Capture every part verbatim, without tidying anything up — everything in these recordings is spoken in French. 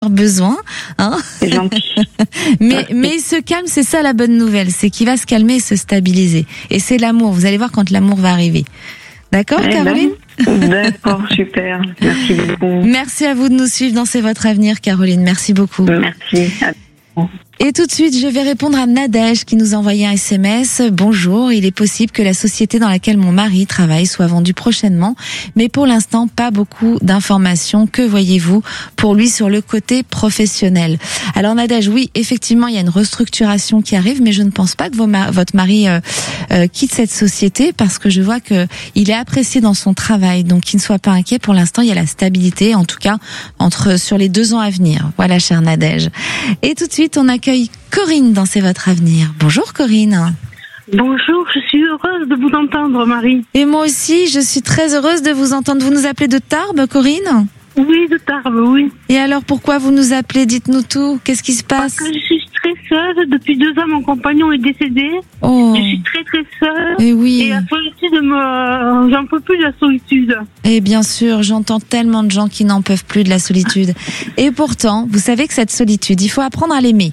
avoir besoin, hein. C'est gentil. mais, Merci. mais il se calme, c'est ça la bonne nouvelle, c'est qu'il va se calmer et se stabiliser. Et c'est l'amour, vous allez voir quand l'amour va arriver. D'accord, Eh Caroline? ben, d'accord, super. Merci beaucoup. Merci à vous de nous suivre dans C'est votre avenir, Caroline. Merci beaucoup. Merci. À bientôt. Et tout de suite, je vais répondre à Nadège qui nous a envoyé un S M S. Bonjour, il est possible que la société dans laquelle mon mari travaille soit vendue prochainement, mais pour l'instant, pas beaucoup d'informations. Que voyez-vous pour lui sur le côté professionnel? Alors Nadège, oui, effectivement, il y a une restructuration qui arrive, mais je ne pense pas que vos ma- votre mari euh, euh, quitte cette société parce que je vois que il est apprécié dans son travail, donc qu'il ne soit pas inquiet. Pour l'instant, il y a la stabilité, en tout cas, entre sur les deux ans à venir. Voilà, chère Nadège. Et tout de suite, on accueille Corinne dans C'est votre avenir. Bonjour Corinne. Bonjour, je suis heureuse de vous entendre, Marie. Et moi aussi, je suis très heureuse de vous entendre. Vous nous appelez de Tarbes, Corinne? Oui, de Tarbes, oui. Et alors, pourquoi vous nous appelez? Dites-nous tout. Qu'est-ce qui se passe? Parce que je suis très seule. Depuis deux ans, mon compagnon est décédé. Oh, Je suis très très seule. et Et oui. la solitude, me... j'en peux plus de la solitude. Et bien sûr, j'entends tellement de gens qui n'en peuvent plus de la solitude. Et pourtant, vous savez que cette solitude, il faut apprendre à l'aimer.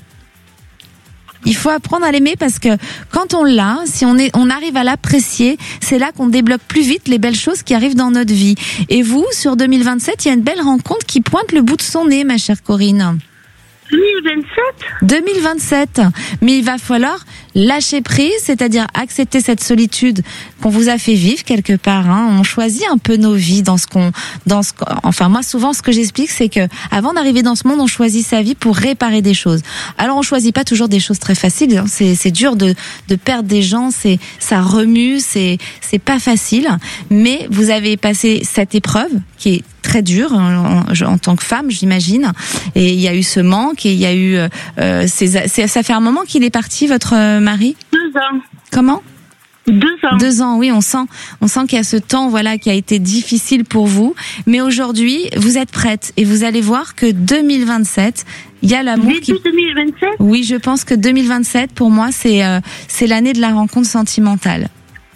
Il faut apprendre à l'aimer parce que quand on l'a, si on est, on arrive à l'apprécier, c'est là qu'on débloque plus vite les belles choses qui arrivent dans notre vie. Et vous, sur deux mille vingt-sept, il y a une belle rencontre qui pointe le bout de son nez, ma chère Corinne. deux mille vingt-sept deux mille vingt-sept. Mais il va falloir lâcher prise, c'est-à-dire accepter cette solitude qu'on vous a fait vivre quelque part, hein. On choisit un peu nos vies dans ce qu'on, dans ce, enfin, moi, souvent, ce que j'explique, c'est que avant d'arriver dans ce monde, on choisit sa vie pour réparer des choses. Alors, on choisit pas toujours des choses très faciles, hein. C'est, c'est dur de, de perdre des gens, c'est, ça remue, c'est, c'est pas facile. Mais vous avez passé cette épreuve qui est très dure en, en, en tant que femme, j'imagine. Et il y a eu ce manque et il y a eu, euh, ces, c'est, ça fait un moment qu'il est parti, votre euh, mari? Deux ans. Comment? Deux ans. Deux ans, oui, on sent, on sent qu'il y a ce temps, voilà, qui a été difficile pour vous. Mais aujourd'hui, vous êtes prête et vous allez voir que deux mille vingt-sept, il y a l'amour Début qui. deux mille vingt-sept Oui, je pense que deux mille vingt-sept, pour moi, c'est euh, c'est l'année de la rencontre sentimentale.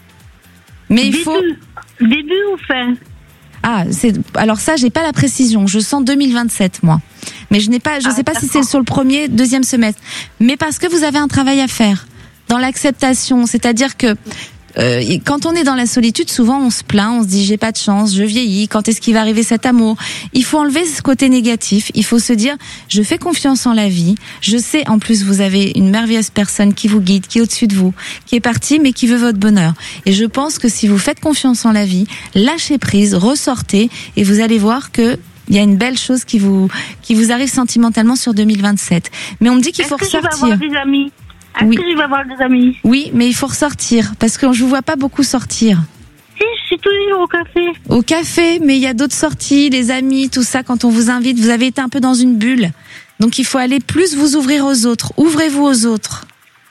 Mais il Début. faut. Début ou fin? Ah, c'est alors ça, j'ai pas la précision. Je sens deux mille vingt-sept, moi. Mais je n'ai pas, je Ah, sais pas si d'accord. c'est sur le premier, deuxième semestre. Mais parce que vous avez un travail à faire dans l'acceptation, c'est-à-dire que euh, quand on est dans la solitude, souvent on se plaint, on se dit j'ai pas de chance, je vieillis, quand est-ce qu'il va arriver cet amour? Il faut enlever ce côté négatif, il faut se dire je fais confiance en la vie, je sais en plus vous avez une merveilleuse personne qui vous guide, qui est au-dessus de vous, qui est partie mais qui veut votre bonheur. Et je pense que si vous faites confiance en la vie, lâchez prise, ressortez et vous allez voir que il y a une belle chose qui vous qui vous arrive sentimentalement sur deux mille vingt-sept. Mais on me dit qu'il Est-ce faut que je vais ressortir. avoir des amis? Est-ce Oui. que je vais avoir des amis? Oui, mais il faut ressortir parce que je vous vois pas beaucoup sortir. Si, je suis toujours au café. Au café, mais il y a d'autres sorties, les amis, tout ça, quand on vous invite, vous avez été un peu dans une bulle. Donc il faut aller plus vous ouvrir aux autres. Ouvrez-vous aux autres.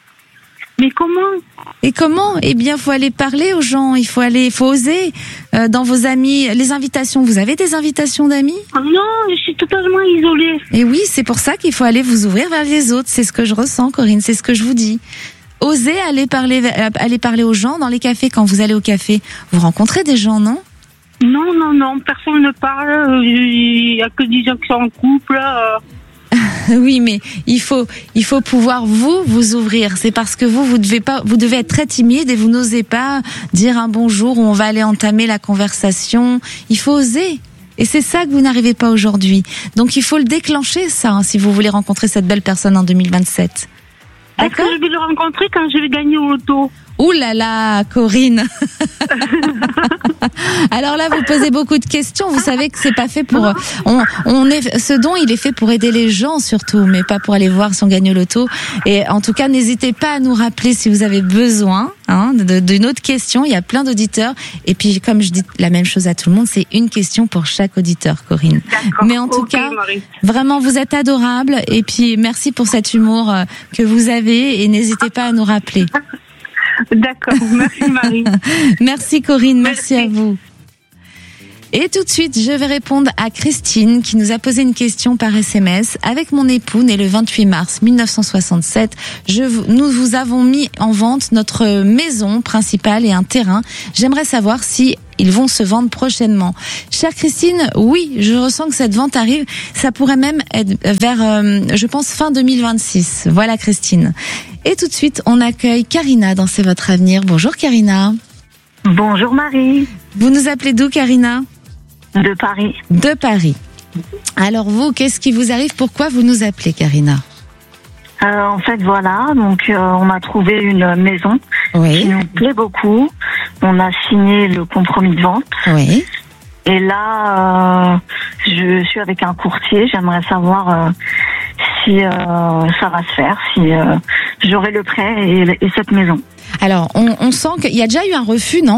Mais comment? Et comment? Eh bien, faut aller parler aux gens, il faut aller, il faut oser euh, dans vos amis. Les invitations, vous avez des invitations d'amis? Oh non, je suis totalement isolée. Et oui, c'est pour ça qu'il faut aller vous ouvrir vers les autres. C'est ce que je ressens, Corinne, c'est ce que je vous dis. Osez aller parler, aller parler aux gens dans les cafés. Quand vous allez au café, vous rencontrez des gens, non? Non, non, non, personne ne parle. Il n'y a que des gens qui sont en couple. euh. Oui, mais il faut, il faut pouvoir vous, vous ouvrir. C'est parce que vous, vous devez pas, vous devez être très timide et vous n'osez pas dire un bonjour ou on va aller entamer la conversation. Il faut oser. Et c'est ça que vous n'arrivez pas aujourd'hui. Donc il faut le déclencher, ça, hein, si vous voulez rencontrer cette belle personne en deux mille vingt-sept. Est-ce que je vais le rencontrer quand je vais gagner au loto? Ouh là là, Corinne. Alors là, vous posez beaucoup de questions. Vous savez que c'est pas fait pour. On, on est. Ce don, il est fait pour aider les gens surtout, mais pas pour aller voir si on gagne au loto. Et en tout cas, n'hésitez pas à nous rappeler si vous avez besoin hein, de, d'une autre question. Il y a plein d'auditeurs. Et puis, comme je dis la même chose à tout le monde, c'est une question pour chaque auditeur, Corinne. D'accord. Mais en tout Ok, cas, Marie. vraiment, vous êtes adorable. Et puis, merci pour cet humour euh, que vous avez. Et n'hésitez pas à nous rappeler. D'accord, merci Marie. Merci Corinne, merci. Merci à vous. Et tout de suite, je vais répondre à Christine qui nous a posé une question par S M S. Avec mon époux, né le vingt-huit mars mille neuf cent soixante-sept, je, nous vous avons mis en vente notre maison principale et un terrain. J'aimerais savoir si Ils vont se vendre prochainement. Chère Christine, oui, je ressens que cette vente arrive. Ça pourrait même être vers, euh, je pense, fin deux mille vingt-six. Voilà Christine. Et tout de suite, on accueille Karina dans C'est votre avenir. Bonjour Karina. Bonjour Marie. Vous nous appelez d'où Karina ? De Paris. De Paris. Alors vous, qu'est-ce qui vous arrive ? Pourquoi vous nous appelez Karina ? Euh, en fait, voilà, donc euh, on a trouvé une maison Oui. qui nous plaît beaucoup. On a signé le compromis de vente. Oui. Et là, euh, je suis avec un courtier. J'aimerais savoir euh, si euh, ça va se faire, si euh, j'aurai le prêt et, et cette maison. Alors, on, on sent qu'il y a déjà eu un refus, non ?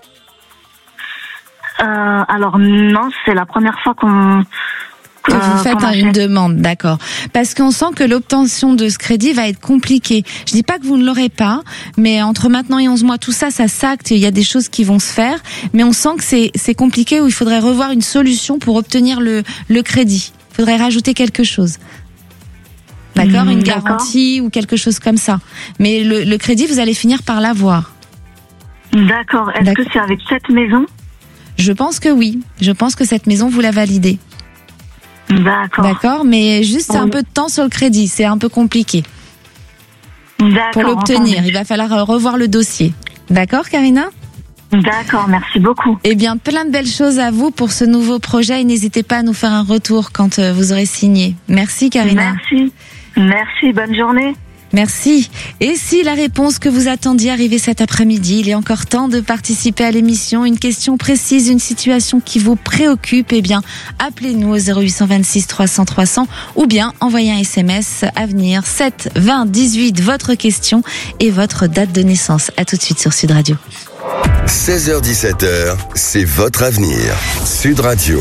Euh, alors non, c'est la première fois qu'on que vous euh, faites qu'on une demande, d'accord. Parce qu'on sent que l'obtention de ce crédit va être compliquée. Je dis pas que vous ne l'aurez pas, mais entre maintenant et onze mois, tout ça, ça s'acte, il y a des choses qui vont se faire, mais on sent que c'est, c'est compliqué, où il faudrait revoir une solution pour obtenir le, le crédit. Il faudrait rajouter quelque chose. D'accord, Mmh, une d'accord. garantie ou quelque chose comme ça. Mais le, le crédit, vous allez finir par l'avoir. D'accord. Est-ce D'accord. que c'est avec cette maison? Je pense que oui. Je pense que cette maison, vous la validez. D'accord. D'accord, mais juste c'est un Oui. peu de temps sur le crédit, c'est un peu compliqué D'accord. pour l'obtenir. entendu. Il va falloir euh, revoir le dossier. D'accord, Karina ? D'accord, merci beaucoup. Eh bien, plein de belles choses à vous pour ce nouveau projet et n'hésitez pas à nous faire un retour quand euh, vous aurez signé. Merci, Karina. Merci. Merci, bonne journée. Merci. Et si la réponse que vous attendiez arrivait cet après-midi, il est encore temps de participer à l'émission. Une question précise, une situation qui vous préoccupe, eh bien, appelez-nous au zéro huit cent vingt-six trois cents trois cents ou bien envoyez un S M S Avenir sept vingt dix-huit, votre question et votre date de naissance. À tout de suite sur Sud Radio. seize heures dix-sept heures, c'est votre avenir. Sud Radio.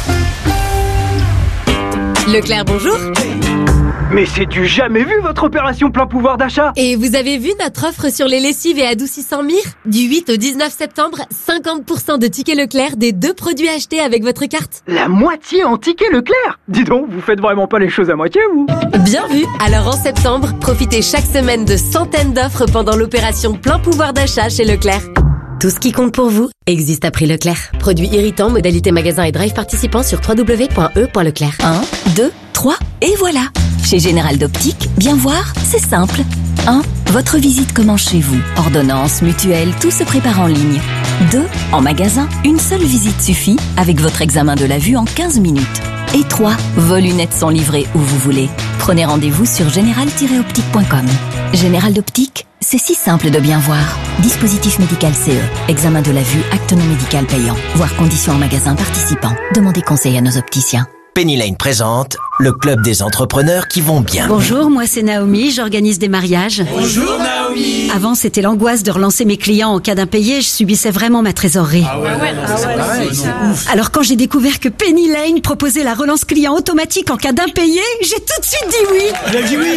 Leclerc, bonjour. Mais c'est du jamais vu votre opération plein pouvoir d'achat. Et vous avez vu notre offre sur les lessives et adoucissants Mire ? Du huit au dix-neuf septembre, cinquante pour cent de tickets Leclerc des deux produits achetés avec votre carte. La moitié en ticket Leclerc. Dis donc, vous faites vraiment pas les choses à moitié, vous. Bien vu. Alors en septembre, profitez chaque semaine de centaines d'offres pendant l'opération plein pouvoir d'achat chez Leclerc. Tout ce qui compte pour vous existe à prix Leclerc. Produits irritants, modalité magasin et drive participants sur w w w point e point leclerc. un, deux, trois, et voilà. Chez Général d'Optique, bien voir, c'est simple. un. Votre visite commence chez vous. Ordonnance, mutuelle, tout se prépare en ligne. deux. En magasin, une seule visite suffit avec votre examen de la vue en quinze minutes. Et trois. Vos lunettes sont livrées où vous voulez. Prenez rendez-vous sur général tiret optique point com. Général d'Optique, c'est si simple de bien voir. Dispositif médical C E. Examen de la vue, acte non médical payant. Voir conditions en magasin participant. Demandez conseil à nos opticiens. Penny Lane présente le club des entrepreneurs qui vont bien. Bonjour, moi c'est Naomi, j'organise des mariages. Bonjour Naomi. Avant c'était l'angoisse de relancer mes clients en cas d'impayé, je subissais vraiment ma trésorerie. Ah ouais, ouais, ah ouais, pareil, c'est ouf. Alors quand j'ai découvert que Penny Lane proposait la relance client automatique en cas d'impayé, j'ai tout de suite dit oui. Elle a dit oui.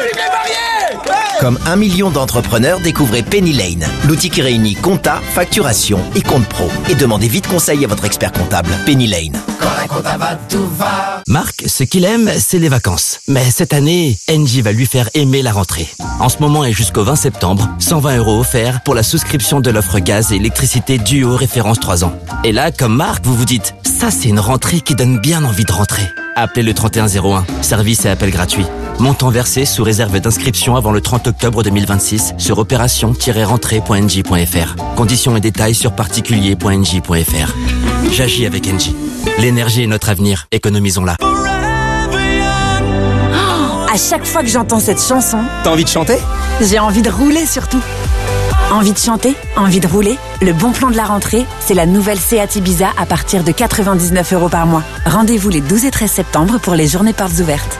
Hey, Comme un million d'entrepreneurs, découvrez Penny Lane, l'outil qui réunit compta, facturation et compte pro. Et demandez vite conseil à votre expert comptable. Penny Lane. Quand la compta va, tout va. Marc, ce qu'il aime, c'est les vacances. Mais cette année, Engie va lui faire aimer la rentrée. En ce moment et jusqu'au vingt septembre, cent vingt euros offerts pour la souscription de l'offre gaz et électricité Duo référence trois ans. Et là, comme Marc, vous vous dites, ça c'est une rentrée qui donne bien envie de rentrer. Appelez le trente et un zéro un, service et appel gratuit. Montant versé sous réserve d'inscription avant le trente octobre deux mille vingt-six sur opération tiret rentrée point engie point f r. Conditions et détails sur particulier point engie point f r. J'agis avec Engie. L'énergie est notre avenir, économisons-la. À chaque fois que j'entends cette chanson, T'as envie de chanter ? j'ai envie de rouler surtout. Envie de chanter, envie de rouler. Le bon plan de la rentrée, c'est la nouvelle Seat Ibiza à partir de quatre-vingt-dix-neuf euros par mois. Rendez-vous les douze et treize septembre pour les journées portes ouvertes.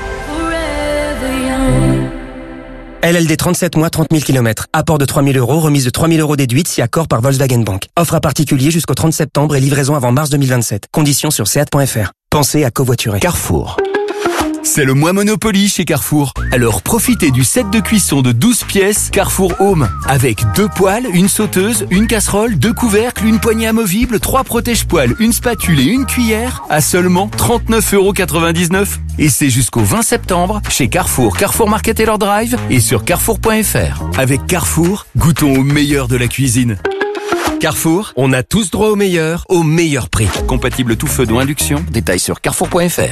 L L D trente-sept mois, trente mille kilomètres. Apport de trois mille euros, remise de trois mille euros déduite si accord par Volkswagen Bank. Offre à particulier jusqu'au trente septembre et livraison avant mars deux mille vingt-sept. Conditions sur seat point f r. Pensez à covoiturer. Carrefour. C'est le mois Monopoly chez Carrefour. Alors profitez du set de cuisson de douze pièces Carrefour Home. Avec deux poêles, une sauteuse, une casserole, deux couvercles, une poignée amovible, trois protège-poêles, une spatule et une cuillère à seulement trente-neuf euros quatre-vingt-dix-neuf. Et c'est jusqu'au vingt septembre chez Carrefour, Carrefour Market et leur drive et sur carrefour point f r. Avec Carrefour, goûtons au meilleur de la cuisine. Carrefour, on a tous droit au meilleur, au meilleur prix. Compatible tout feu d'eau induction, détails sur carrefour point f r.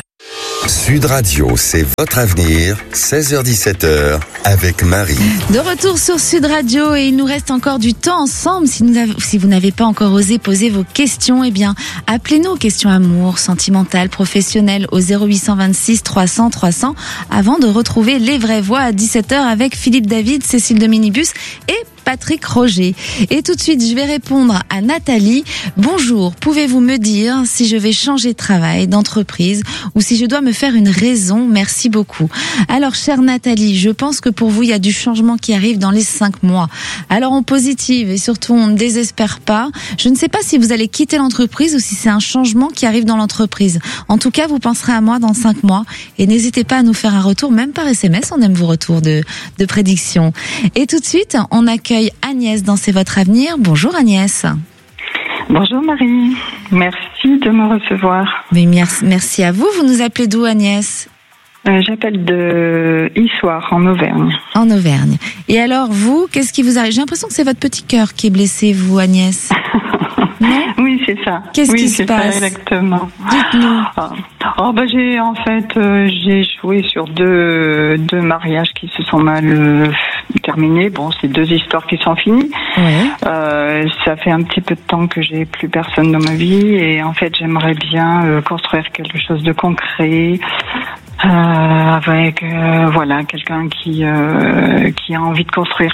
Sud Radio, c'est votre avenir, seize heures dix-sept heures, avec Marie. De retour sur Sud Radio et il nous reste encore du temps ensemble. Si, nous avez, si vous n'avez pas encore osé poser vos questions, eh bien, appelez-nous, questions amour, sentimentales, professionnelles, au zéro huit cent vingt-six trois cents trois cents, avant de retrouver les vraies voix à dix-sept heures avec Philippe David, Cécile de Minibus et Patrick Roger. Et tout de suite, je vais répondre à Nathalie. Bonjour, pouvez-vous me dire si je vais changer de travail, d'entreprise ou si je dois me faire une raison? Merci beaucoup. Alors, chère Nathalie, je pense que pour vous, il y a du changement qui arrive dans les cinq mois. Alors, on positive et surtout, on ne désespère pas. Je ne sais pas si vous allez quitter l'entreprise ou si c'est un changement qui arrive dans l'entreprise. En tout cas, vous penserez à moi dans cinq mois et n'hésitez pas à nous faire un retour, même par S M S. On aime vos retours de, de prédiction. Et tout de suite, on accueille Agnès dans C'est votre avenir. Bonjour Agnès. Bonjour Marie, merci de me recevoir. Mais merci, merci à vous. Vous nous appelez d'où Agnès? euh, J'appelle de Issoire en Auvergne. En Auvergne. Et alors vous, qu'est-ce qui vous arrive? J'ai l'impression que c'est votre petit cœur qui est blessé, vous Agnès. Non? Oui, c'est ça. Qu'est-ce oui, qui se passe? Ça, exactement. Dites-nous. Oh, bah, j'ai, en fait, euh, j'ai joué sur deux, deux mariages qui se sont mal euh, terminés. Bon, c'est deux histoires qui sont finies. Ouais. Euh, ça fait un petit peu de temps que j'ai plus personne dans ma vie et en fait, j'aimerais bien euh, construire quelque chose de concret. Euh, avec euh, voilà quelqu'un qui euh, qui a envie de construire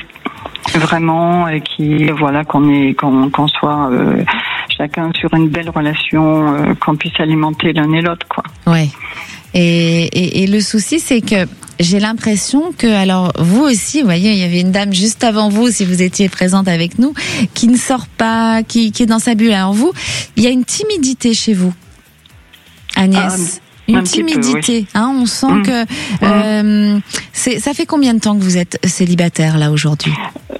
vraiment et qui voilà qu'on est qu'on qu'on soit euh, chacun sur une belle relation, euh, qu'on puisse alimenter l'un et l'autre quoi. Ouais. Et, et, et le souci c'est que j'ai l'impression que, alors vous aussi, vous voyez, il y avait une dame juste avant vous, si vous étiez présente avec nous, qui ne sort pas, qui, qui est dans sa bulle. Alors vous, il y a une timidité chez vous, Agnès. Ah, une un timidité, peu, oui. hein, on sent mmh. que euh, mmh. c'est, ça fait combien de temps que vous êtes célibataire là aujourd'hui?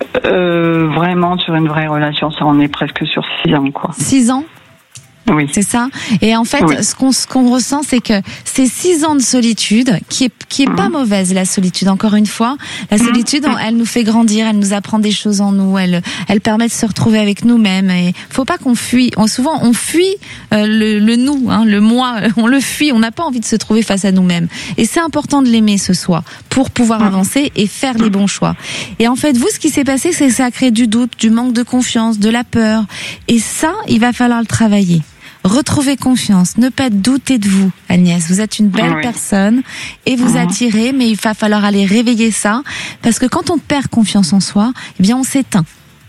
euh, Vraiment sur une vraie relation, ça on est presque sur six ans quoi. Six ans? Oui. C'est ça. Et en fait, oui. ce qu'on ce qu'on ressent, c'est que ces six ans de solitude, qui est qui est mmh. pas mauvaise la solitude. Encore une fois, la solitude, mmh. elle nous fait grandir, elle nous apprend des choses en nous, elle elle permet de se retrouver avec nous-mêmes. Et faut pas qu'on fuit. On, souvent, on fuit euh, le, le nous, hein, le moi. On le fuit. On n'a pas envie de se trouver face à nous-mêmes. Et c'est important de l'aimer ce soi pour pouvoir mmh. avancer et faire les bons choix. Et en fait, vous, ce qui s'est passé, c'est que ça a créé du doute, du manque de confiance, de la peur. Et ça, il va falloir le travailler. Retrouvez confiance, ne pas douter de vous, Agnès. Vous êtes une belle oui. personne et vous mmh. attirez, mais il va falloir aller réveiller ça, parce que quand on perd confiance en soi, eh bien on s'éteint.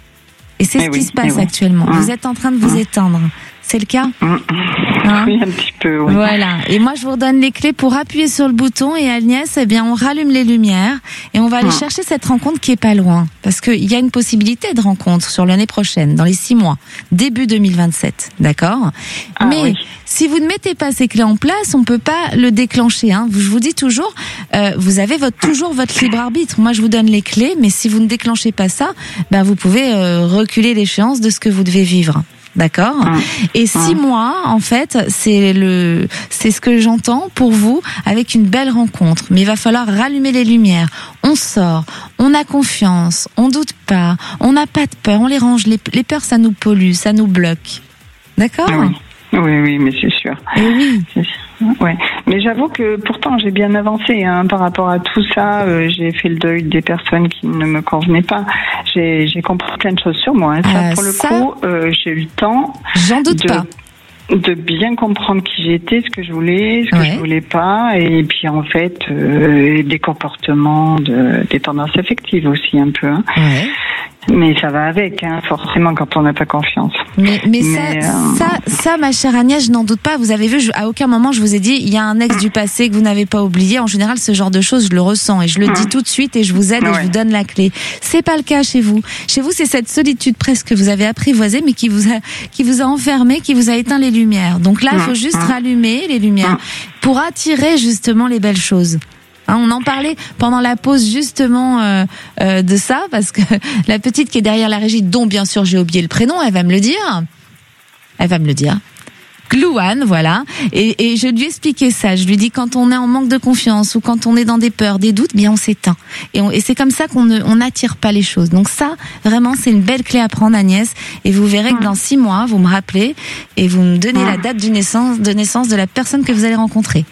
Et c'est et ce oui, qui se passe actuellement. Mmh. Vous êtes en train de vous mmh. éteindre. C'est le cas? mmh. hein Oui, un petit peu, oui. Voilà. Et moi, je vous redonne les clés pour appuyer sur le bouton. Et Agnès, eh bien, on rallume les lumières et on va aller mmh. chercher cette rencontre qui est pas loin. Parce qu'il y a une possibilité de rencontre sur l'année prochaine, dans les six mois, début deux mille vingt-sept. D'accord? Ah, Mais oui. si vous ne mettez pas ces clés en place, on peut pas le déclencher. Hein. Je vous dis toujours, euh, vous avez votre, toujours votre libre arbitre. Moi, je vous donne les clés, mais si vous ne déclenchez pas ça, ben, vous pouvez euh, reculer l'échéance de ce que vous devez vivre. D'accord. Mmh. Et six mmh. mois, en fait, c'est le, c'est ce que j'entends pour vous, avec une belle rencontre. Mais il va falloir rallumer les lumières. On sort, on a confiance, on doute pas, on n'a pas de peur, on les range. Les, les peurs, ça nous pollue, ça nous bloque. D'accord. Oui. Oui, oui, mais c'est sûr. Et oui. C'est sûr. Ouais. Mais j'avoue que pourtant j'ai bien avancé hein, par rapport à tout ça. Euh, j'ai fait le deuil des personnes qui ne me convenaient pas. J'ai, j'ai compris plein de choses sur moi. Hein. Ça, euh, pour le ça, coup, euh, j'ai eu le temps. J'en doute de, pas. De bien comprendre qui j'étais, ce que je voulais, ce que ouais. je voulais pas, et puis en fait euh, des comportements, de, des tendances affectives aussi un peu. Hein. Ouais. Mais ça va avec, hein, forcément, quand on n'a pas confiance. Mais, mais, mais ça, euh... ça, ça, ma chère Agnès, je n'en doute pas. Vous avez vu, je, à aucun moment je vous ai dit, il y a un ex du passé que vous n'avez pas oublié. En général, ce genre de choses, je le ressens et je le mmh. dis tout de suite et je vous aide ouais. et je vous donne la clé. C'est pas le cas chez vous. Chez vous, c'est cette solitude presque que vous avez apprivoisée, mais qui vous a, qui vous a enfermé, qui vous a éteint les lumières. Donc là, il mmh. faut juste mmh. rallumer les lumières mmh. pour attirer justement les belles choses. Hein, on en parlait pendant la pause justement euh, euh, de ça, parce que la petite qui est derrière la régie, dont bien sûr j'ai oublié le prénom, elle va me le dire. Elle va me le dire. Glouane, voilà. Et, et je lui ai expliqué ça. Je lui dis quand on est en manque de confiance ou quand on est dans des peurs, des doutes, bien on s'éteint. Et, on, et c'est comme ça qu'on ne, on n'attire pas les choses. Donc ça, vraiment, c'est une belle clé à prendre, Agnès. Et vous verrez que dans six mois, vous me rappelez et vous me donnez la date de naissance, de naissance de la personne que vous allez rencontrer.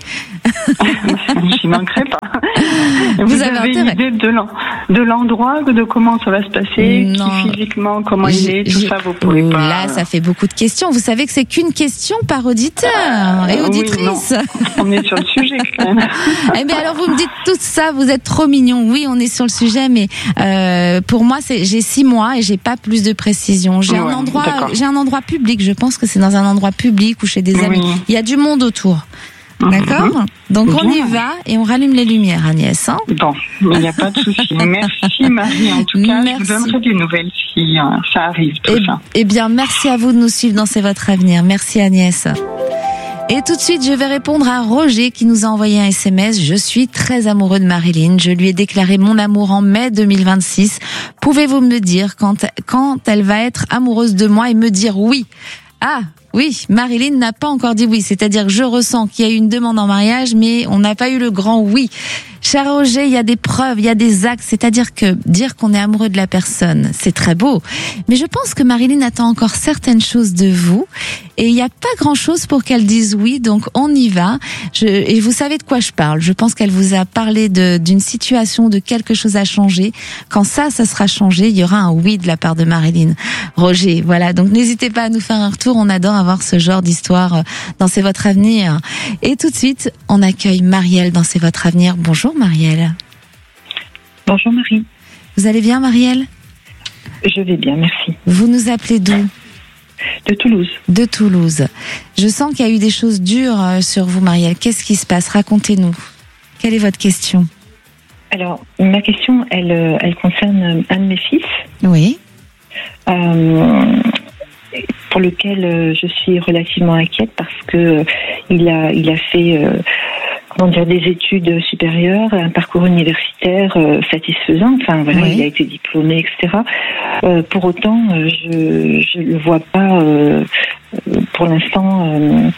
J'y manquerai pas. Vous, Vous avez, avez une idée de, l'en, de l'endroit, de comment ça va se passer, Non. qui physiquement, comment il J'ai- est, tout j'ai- ça, vous pouvez Oh, pas. Là, ça fait beaucoup de questions. Vous savez que c'est qu'une question par auditeur et Euh, oui, auditrice. non. On est sur le sujet quand même. Eh bien, alors vous me dites tout ça, vous êtes trop mignon. Oui, on est sur le sujet, mais euh, pour moi, c'est j'ai six mois et j'ai pas plus de précision. J'ai Ouais, un endroit, d'accord. j'ai un endroit public. Je pense que c'est dans un endroit public ou chez des Oui. amis. Il y a du monde autour. D'accord. Donc on y Bien. va et on rallume les lumières, Agnès. Hein Bon, il n'y a pas de souci. Merci Marie. En tout cas, Merci. je vous donnerai des nouvelles si euh, ça arrive, tout Eh, ça. eh bien, merci à vous de nous suivre dans C'est votre avenir. Merci Agnès. Et tout de suite, je vais répondre à Roger qui nous a envoyé un S M S. Je suis très amoureux de Marilyn. Je lui ai déclaré mon amour en mai deux mille vingt-six. Pouvez-vous me dire quand, quand elle va être amoureuse de moi et me dire oui? Ah, oui, Marilyn n'a pas encore dit oui. C'est-à-dire que je ressens qu'il y a eu une demande en mariage, mais on n'a pas eu le grand oui. Cher Roger, il y a des preuves, il y a des actes. C'est-à-dire que dire qu'on est amoureux de la personne, c'est très beau. Mais je pense que Marilyn attend encore certaines choses de vous. Et il n'y a pas grand-chose pour qu'elle dise oui. Donc on y va. Je, et vous savez de quoi je parle. Je pense qu'elle vous a parlé de, d'une situation, de quelque chose à changer. Quand ça, ça sera changé, il y aura un oui de la part de Marilyn. Roger, voilà. Donc n'hésitez pas à nous faire un retour. On adore avoir ce genre d'histoire dans C'est votre avenir. Et tout de suite, on accueille Marielle dans C'est votre avenir. Bonjour Marielle. Bonjour Marie. Vous allez bien Marielle? Je vais bien, merci. Vous nous appelez d'où? De Toulouse. De Toulouse. Je sens qu'il y a eu des choses dures euh, sur vous Marielle. Qu'est-ce qui se passe? Racontez-nous. Quelle est votre question? Alors, ma question, elle, euh, elle concerne un de mes fils. Oui. Euh, pour lequel euh, je suis relativement inquiète parce que euh, il a, il a fait euh, comment dire, des études supérieures, un parcours universitaire euh, satisfaisant. Enfin voilà, Oui. il a été diplômé, et cetera. Euh, pour autant, euh, je je le vois pas euh, euh, pour l'instant euh,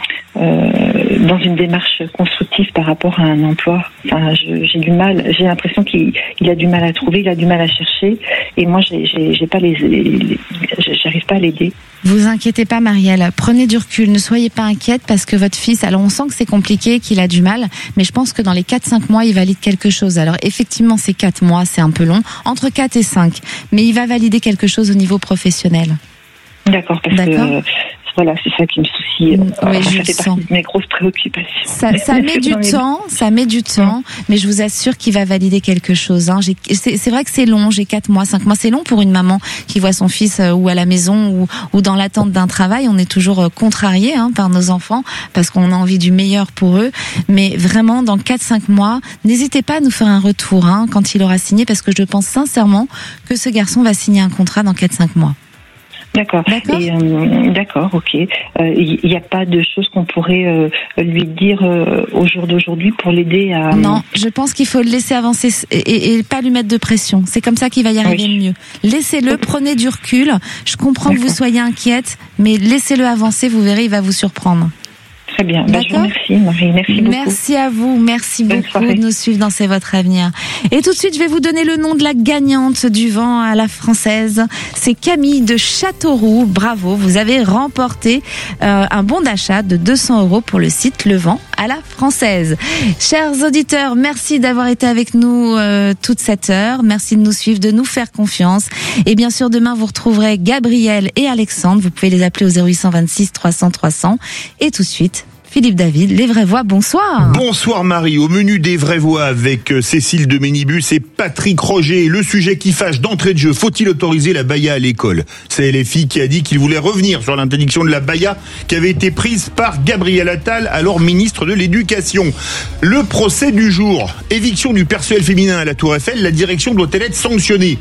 euh, dans une démarche constructive par rapport à un emploi. Enfin, je- j'ai du mal. J'ai l'impression qu'il il a du mal à trouver, il a du mal à chercher. Et moi, j'ai j'ai, j'ai pas les, les- j'arrive pas à l'aider. Vous inquiétez pas Marielle, prenez du recul, ne soyez pas inquiète parce que votre fils, alors on sent que c'est compliqué, qu'il a du mal, mais je pense que dans les quatre cinq mois, il valide quelque chose. Alors effectivement, c'est quatre mois, c'est un peu long, entre quatre et cinq, mais il va valider quelque chose au niveau professionnel. D'accord, parce D'accord. que euh, voilà, c'est ça qui me soucie. Oui, Enfin, je ça le fait sens. partie de mes grosses préoccupations. Ça, ça met du Dans les- temps, ça met du temps, mais je vous assure qu'il va valider quelque chose. Hein. J'ai- C'est c'est vrai que c'est long, j'ai quatre mois, cinq mois, c'est long pour une maman qui voit son fils euh, ou à la maison ou, ou dans l'attente d'un travail. On est toujours euh, contrarié hein, par nos enfants parce qu'on a envie du meilleur pour eux. Mais vraiment, dans quatre cinq mois, n'hésitez pas à nous faire un retour hein, quand il aura signé parce que je pense sincèrement que ce garçon va signer un contrat dans quatre cinq mois. D'accord. Et, euh, d'accord, ok. Il euh, n'y a pas de choses qu'on pourrait euh, lui dire euh, au jour d'aujourd'hui pour l'aider à... Non, je pense qu'il faut le laisser avancer et, et, et pas lui mettre de pression. C'est comme ça qu'il va y arriver Oui. le mieux. Laissez-le, prenez du recul. Je comprends que vous soyez inquiète, mais laissez-le avancer, vous verrez, il va vous surprendre. Très bien. Bah, je vous remercie, Marie. Merci beaucoup. Merci à vous, merci Bonne beaucoup soirée. de nous suivre dans C'est votre avenir. Et tout de suite, je vais vous donner le nom de la gagnante du vent à la française. C'est Camille de Châteauroux. Bravo, vous avez remporté euh, un bon d'achat de deux cents euros pour le site Le Vent à la française. Chers auditeurs, merci d'avoir été avec nous euh, toute cette heure. Merci de nous suivre, de nous faire confiance. Et bien sûr, demain, vous retrouverez Gabriel et Alexandre. Vous pouvez les appeler au zéro huit cent vingt-six trois cents trois cents. Et tout de suite, Philippe David, les vraies voix, bonsoir. Bonsoir Marie, au menu des vraies voix avec euh, Cécile de Ménibus et Patrick Roger. Le sujet qui fâche d'entrée de jeu, faut-il autoriser la baya à l'école? C'est L F I qui a dit qu'il voulait revenir sur l'interdiction de la baya qui avait été prise par Gabriel Attal, alors ministre de l'Éducation. Le procès du jour, éviction du personnel féminin à la Tour Eiffel, la direction doit-elle être sanctionnée?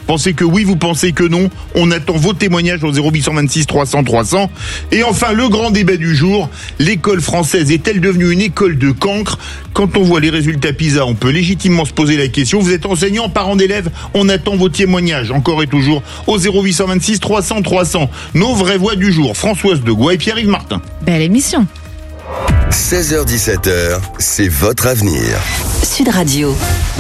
Pensez que oui, vous pensez que non. On attend vos témoignages au zéro huit cent vingt-six trois cents trois cents. Et enfin, le grand débat du jour, l'école française est-elle devenue une école de cancre? Quand on voit les résultats PISA, on peut légitimement se poser la question. Vous êtes enseignant, parents d'élèves, on attend vos témoignages, encore et toujours, au zéro huit cent vingt-six trois cents trois cents. Nos vraies voix du jour, Françoise Degois et Pierre-Yves Martin. Belle émission. seize heures dix-sept heures, c'est votre avenir. Sud Radio.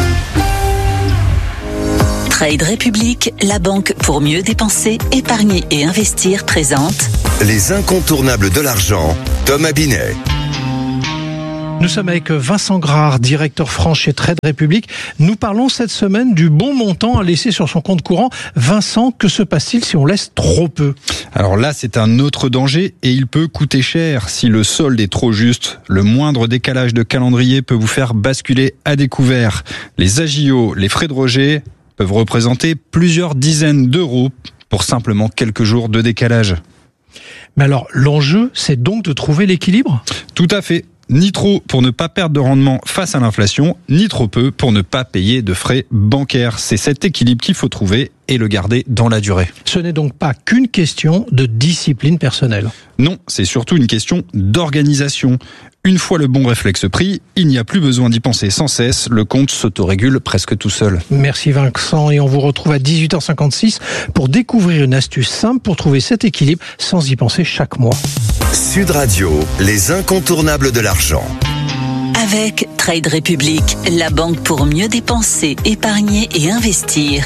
Trade République, la banque pour mieux dépenser, épargner et investir présente Les incontournables de l'argent, Thomas Binet. Nous sommes avec Vincent Grard, directeur France chez Trade République. Nous parlons cette semaine du bon montant à laisser sur son compte courant. Vincent, que se passe-t-il si on laisse trop peu? Alors là, c'est un autre danger et il peut coûter cher. Si le solde est trop juste, le moindre décalage de calendrier peut vous faire basculer à découvert. Les agios, les frais de rejet peuvent représenter plusieurs dizaines d'euros pour simplement quelques jours de décalage. Mais alors, l'enjeu, c'est donc de trouver l'équilibre? Tout à fait. Ni trop pour ne pas perdre de rendement face à l'inflation, ni trop peu pour ne pas payer de frais bancaires. C'est cet équilibre qu'il faut trouver et le garder dans la durée. Ce n'est donc pas qu'une question de discipline personnelle. Non, c'est surtout une question d'organisation. Une fois le bon réflexe pris, il n'y a plus besoin d'y penser sans cesse, le compte s'autorégule presque tout seul. Merci Vincent, et on vous retrouve à dix-huit heures cinquante-six pour découvrir une astuce simple pour trouver cet équilibre sans y penser chaque mois. Sud Radio, les incontournables de l'argent. avec Trade République, la banque pour mieux dépenser, épargner et investir.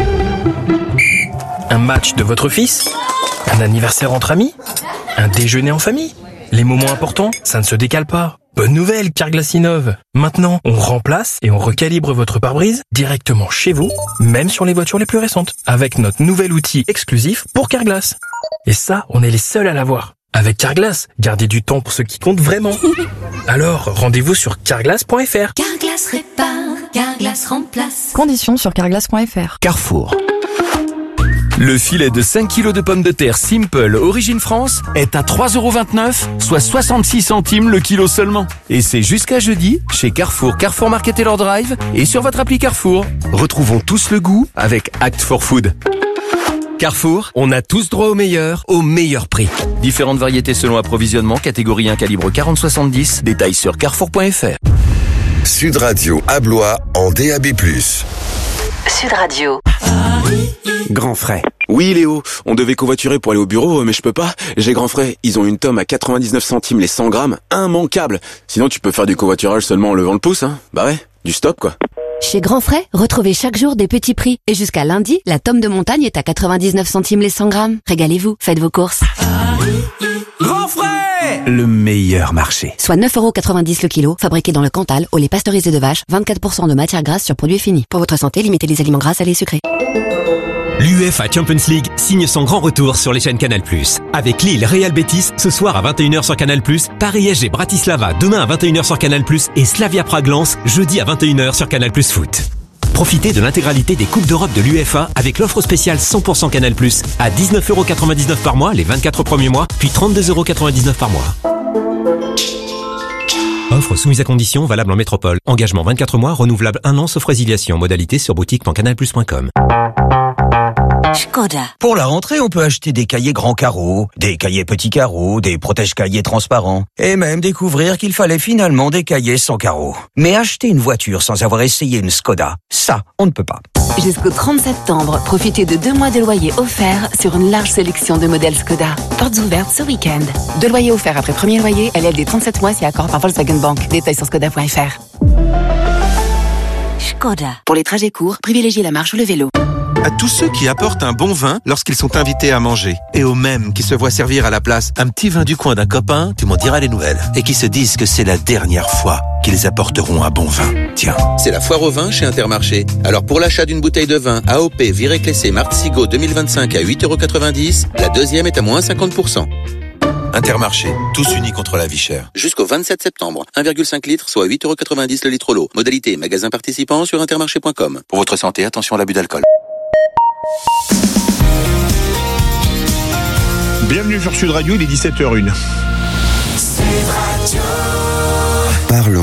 Un match de votre fils? Un anniversaire entre amis? Un déjeuner en famille? Les moments importants, ça ne se décale pas. Bonne nouvelle, Carglass innove. Maintenant, on remplace et on recalibre votre pare-brise directement chez vous, même sur les voitures les plus récentes, avec notre nouvel outil exclusif pour Carglass. Et ça, on est les seuls à l'avoir. Avec Carglass, gardez du temps pour ce qui compte vraiment. Alors, rendez-vous sur carglass point f r. Carglass répare, Carglass remplace. Conditions sur carglass point f r. Carrefour. Le filet de cinq kilos de pommes de terre Simple Origine France est à trois euros vingt-neuf, soit soixante-six centimes le kilo seulement. Et c'est jusqu'à jeudi chez Carrefour, Carrefour Market et leur Drive et sur votre appli Carrefour. Retrouvons tous le goût avec Act for Food. Carrefour, on a tous droit au meilleur, au meilleur prix. Différentes variétés selon approvisionnement, catégorie un calibre quarante soixante-dix, détails sur carrefour point f r. Sud Radio à Blois en D A B plus. Sud Radio. Grand frais. Oui Léo, on devait covoiturer pour aller au bureau, mais je peux pas. J'ai grand frais, ils ont une tome à quatre-vingt-dix-neuf centimes les cent grammes, immanquable. Sinon tu peux faire du covoiturage seulement en levant le pouce, hein. Bah ouais, du stop quoi. Chez Grand Frais, retrouvez chaque jour des petits prix. Et jusqu'à lundi, la tome de montagne est à quatre-vingt-dix-neuf centimes les cent grammes. Régalez-vous, faites vos courses. Grand frais, le meilleur marché. Soit neuf euros quatre-vingt-dix le kilo, fabriqué dans le Cantal, au lait pasteurisé de vache, vingt-quatre pour cent de matière grasse sur produit fini. Pour votre santé, limitez les aliments gras, salés et sucrés. L'UEFA Champions League signe son grand retour sur les chaînes Canal plus. Avec Lille Real Betis ce soir à vingt et une heures sur Canal plus, Paris S G Bratislava demain à vingt et une heures sur Canal plus et Slavia Prague Lens jeudi à vingt et une heures sur Canal plus Foot. Profitez de l'intégralité des Coupes d'Europe de l'UEFA avec l'offre spéciale cent pour cent Canal plus à dix-neuf euros quatre-vingt-dix-neuf par mois les vingt-quatre premiers mois, puis trente-deux euros quatre-vingt-dix-neuf par mois. Offre soumise à conditions, valable en métropole. Engagement vingt-quatre mois, renouvelable un an sauf résiliation. Modalité sur boutique point canal plus point com. Skoda. Pour la rentrée, on peut acheter des cahiers grands carreaux, des cahiers petits carreaux, des protège-cahiers transparents, et même découvrir qu'il fallait finalement des cahiers sans carreaux. Mais acheter une voiture sans avoir essayé une Skoda, ça, on ne peut pas. Jusqu'au trente septembre, profitez de deux mois de loyer offerts sur une large sélection de modèles Skoda. Portes ouvertes ce week-end. Deux loyers offerts après premier loyer, L L D trente-sept mois si accord par Volkswagen Bank. Détails sur skoda point f r. Skoda. Pour les trajets courts, privilégiez la marche ou le vélo. À tous ceux qui apportent un bon vin lorsqu'ils sont invités à manger. Et aux mêmes qui se voient servir à la place un petit vin du coin d'un copain, tu m'en diras les nouvelles. Et qui se disent que c'est la dernière fois qu'ils apporteront un bon vin. Tiens. C'est la foire au vin chez Intermarché. Alors pour l'achat d'une bouteille de vin A O P Viré Clessé Martzigo deux mille vingt-cinq à huit euros quatre-vingt-dix, la deuxième est à moins cinquante pour cent. Intermarché, tous unis contre la vie chère. Jusqu'au vingt-sept septembre, un virgule cinq litres, soit huit euros quatre-vingt-dix le litre l'eau. Modalité magasin participant sur intermarché point com. Pour votre santé, attention à l'abus d'alcool. Bienvenue sur Sud Radio, il est dix-sept heures une. Parlons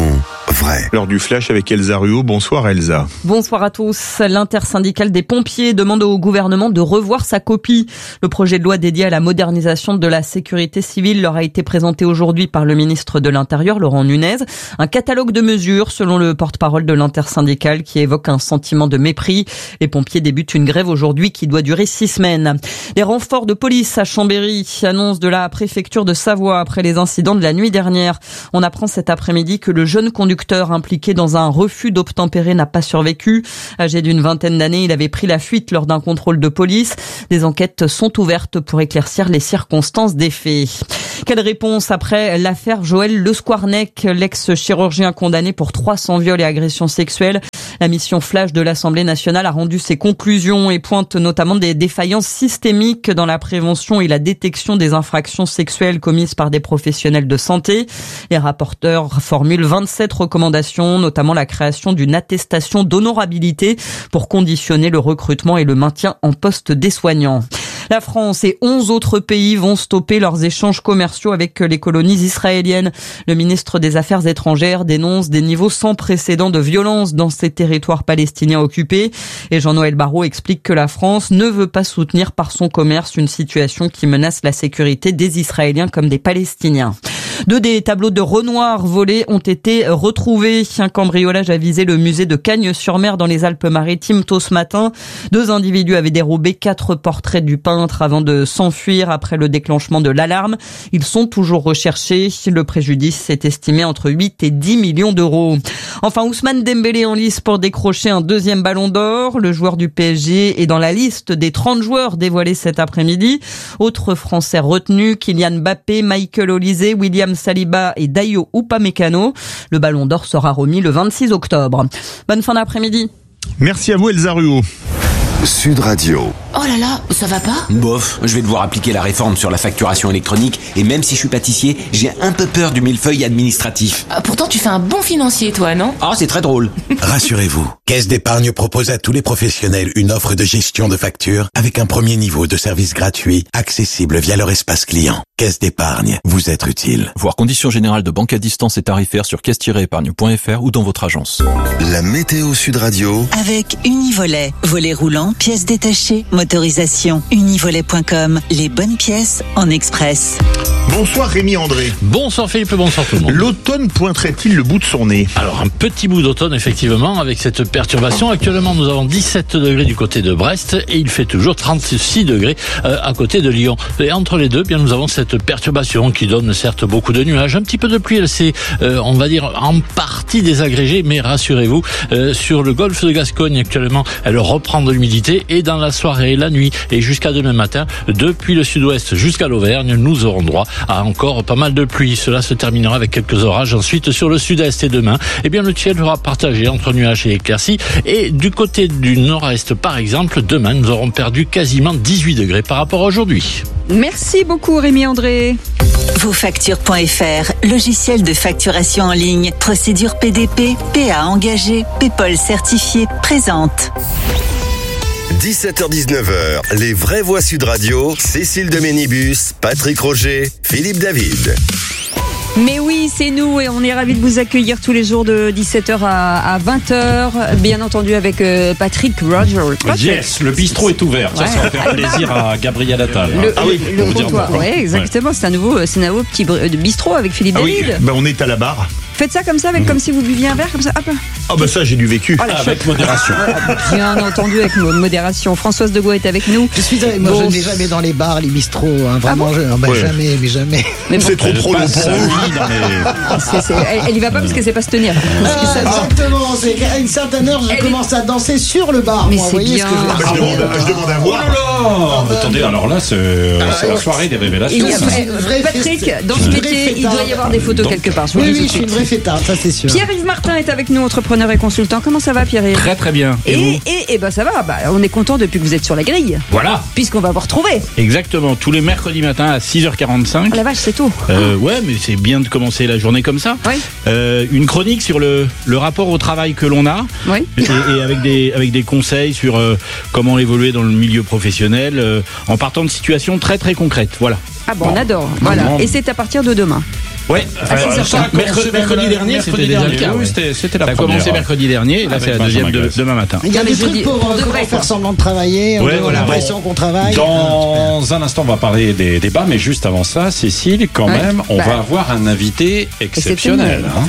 vrai. L'heure du flash avec Elsa Ruot. Bonsoir Elsa. Bonsoir à tous. L'intersyndicale des pompiers demande au gouvernement de revoir sa copie. Le projet de loi dédié à la modernisation de la sécurité civile leur a été présenté aujourd'hui par le ministre de l'Intérieur, Laurent Nunez. Un catalogue de mesures, selon le porte-parole de l'intersyndicale, qui évoque un sentiment de mépris. Les pompiers débutent une grève aujourd'hui qui doit durer six semaines. Les renforts de police à Chambéry, annonce de la préfecture de Savoie après les incidents de la nuit dernière. On apprend cet après-midi que le jeune conducteur impliqué dans un refus d'obtempérer n'a pas survécu. Âgé d'une vingtaine d'années, il avait pris la fuite lors d'un contrôle de police. Des enquêtes sont ouvertes pour éclaircir les circonstances des faits. Quelle réponse après l'affaire Joël Le Squarnec, l'ex-chirurgien condamné pour trois cents viols et agressions sexuelles? La mission flash de l'Assemblée nationale a rendu ses conclusions et pointe notamment des défaillances systémiques dans la prévention et la détection des infractions sexuelles commises par des professionnels de santé. Les rapporteurs formulent vingt-sept recommandations, notamment la création d'une attestation d'honorabilité pour conditionner le recrutement et le maintien en poste des soignants. La France et onze autres pays vont stopper leurs échanges commerciaux avec les colonies israéliennes. Le ministre des Affaires étrangères dénonce des niveaux sans précédent de violence dans ces territoires palestiniens occupés. Et Jean-Noël Barrot explique que la France ne veut pas soutenir par son commerce une situation qui menace la sécurité des Israéliens comme des Palestiniens. Deux des tableaux de Renoir volés ont été retrouvés. Un cambriolage a visé le musée de Cagnes-sur-Mer dans les Alpes-Maritimes tôt ce matin. Deux individus avaient dérobé quatre portraits du peintre avant de s'enfuir après le déclenchement de l'alarme. Ils sont toujours recherchés. Le préjudice est estimé entre huit et dix millions d'euros. Enfin, Ousmane Dembélé en lice pour décrocher un deuxième ballon d'or. Le joueur du P S G est dans la liste des trente joueurs dévoilés cet après-midi. Autres Français retenus, Kylian Mbappé, Michael Olise, William Saliba et Dayo Upamecano. Le ballon d'or sera remis le vingt-six octobre. Bonne fin d'après-midi. Merci à vous Elsa Ruot. Sud Radio. Oh là là, ça va pas? Bof, je vais devoir appliquer la réforme sur la facturation électronique et même si je suis pâtissier, j'ai un peu peur du millefeuille administratif. Ah, pourtant tu fais un bon financier toi, non? Ah, c'est très drôle. Rassurez-vous, Caisse d'épargne propose à tous les professionnels une offre de gestion de factures avec un premier niveau de service gratuit, accessible via leur espace client. Caisse d'épargne, vous être utile. Voir conditions générales de banque à distance et tarifaires sur caisse tiret épargne point f r ou dans votre agence. La météo Sud Radio. Avec Univolet. Volet roulant, pièces détachées, motorisation. Univolet point com. Les bonnes pièces en express. Bonsoir Rémi André. Bonsoir Philippe, bonsoir tout le monde. L'automne pointerait-il le bout de son nez? Alors un petit bout d'automne effectivement avec cette perturbation. Actuellement nous avons dix-sept degrés du côté de Brest et il fait toujours trente-six degrés euh, à côté de Lyon. Et entre les deux, bien nous avons cette perturbation qui donne certes beaucoup de nuages, un petit peu de pluie. Elle s'est, euh, on va dire, en partie désagrégée, mais rassurez-vous, euh, sur le golfe de Gascogne actuellement, elle reprend de l'humidité et dans la soirée, la nuit et jusqu'à demain matin, depuis le sud-ouest jusqu'à l'Auvergne, nous aurons droit à encore pas mal de pluie. Cela se terminera avec quelques orages. Ensuite, sur le sud-est et demain, eh bien, le ciel sera partagé entre nuages et éclaircies. Et du côté du nord-est, par exemple, demain, nous aurons perdu quasiment dix-huit degrés par rapport à aujourd'hui. Merci beaucoup, Rémi André. Vos factures point f r, logiciel de facturation en ligne, procédure P D P, P A engagé, PayPal certifié, présente. dix-sept heures dix-neuf heures, les vraies voix Sud Radio, Cécile de Ménibus, Patrick Roger, Philippe David. Mais oui, c'est nous et on est ravis de vous accueillir tous les jours de dix-sept heures à vingt heures, bien entendu avec euh, Patrick Roger. Patrick. Yes, le bistrot est ouvert. Ça, ouais. Ça va faire plaisir à Gabriel Attal. Le, ah oui, le comptoir. Oui, exactement. Ouais. C'est un nouveau, c'est un nouveau petit bistrot avec Philippe ah David. Oui, ben on est à la barre. Faites ça comme ça, avec, mmh. comme si vous buviez un verre, comme ça. Hop. Ah bah ça, j'ai du vécu. Oh, avec modération. Bien entendu, avec modération. Françoise Degois est avec nous. Je suis avec moi, bon. Je n'ai jamais dans les bars, les bistrots, hein, vraiment, ah bon je, bah, ouais. jamais, mais jamais. Mais bon, c'est trop trop long pour vous. C'est, c'est, elle, elle y va pas parce qu'elle sait pas se tenir. Ah, exactement, c'est à une certaine heure, je elle commence est... à danser sur le bar. Mais moi, c'est voyez bien. Ce que je, ah, je, demande, je demande à voir. Oh là là. Attendez, alors là, c'est, ah, c'est la soirée des révélations. A, Patrick, dans ce métier, il doit y avoir des photos quelque part. Oui, oui, je suis une vraie fêtarde, ça c'est sûr. Pierre-Yves Martin est avec nous, entrepreneur et consultant. Comment ça va, Pierre-Yves? Très très bien. Et, et, et, et bah ça va, bah, on est content depuis que vous êtes sur la grille. Voilà. Puisqu'on va vous retrouver. Exactement, tous les mercredis matins à six heures quarante-cinq. Ah la vache, c'est tôt. Euh, ouais, mais c'est bien de commencer la journée comme ça. Oui. Euh, une chronique sur le, le rapport au travail que l'on a. Oui. Et, et avec, des, avec des conseils sur euh, comment évoluer dans le milieu professionnel euh, en partant de situations très très concrètes. Voilà. Ah bon, bon. On adore. Voilà. Et c'est à partir de demain. Ouais, À six heures trente. mercredi, mercredi dernier, mercredi c'était déjà dernier, le cas. oui, ouais. c'était- c'était la Ça a première. commencé mercredi dernier, et là Avec c'est la Benjamin deuxième de, Grasse. demain matin. Il y a Non, des mais je trucs dis- pour on euh, devrait, comment faire quoi. semblant de travailler, on Ouais, a voilà. l'impression qu'on travaille. Dans un instant, on va parler des débats, mais juste avant ça, Cécile, quand Ouais. même, on Bah. va avoir un invité exceptionnel. Exceptionnel. hein.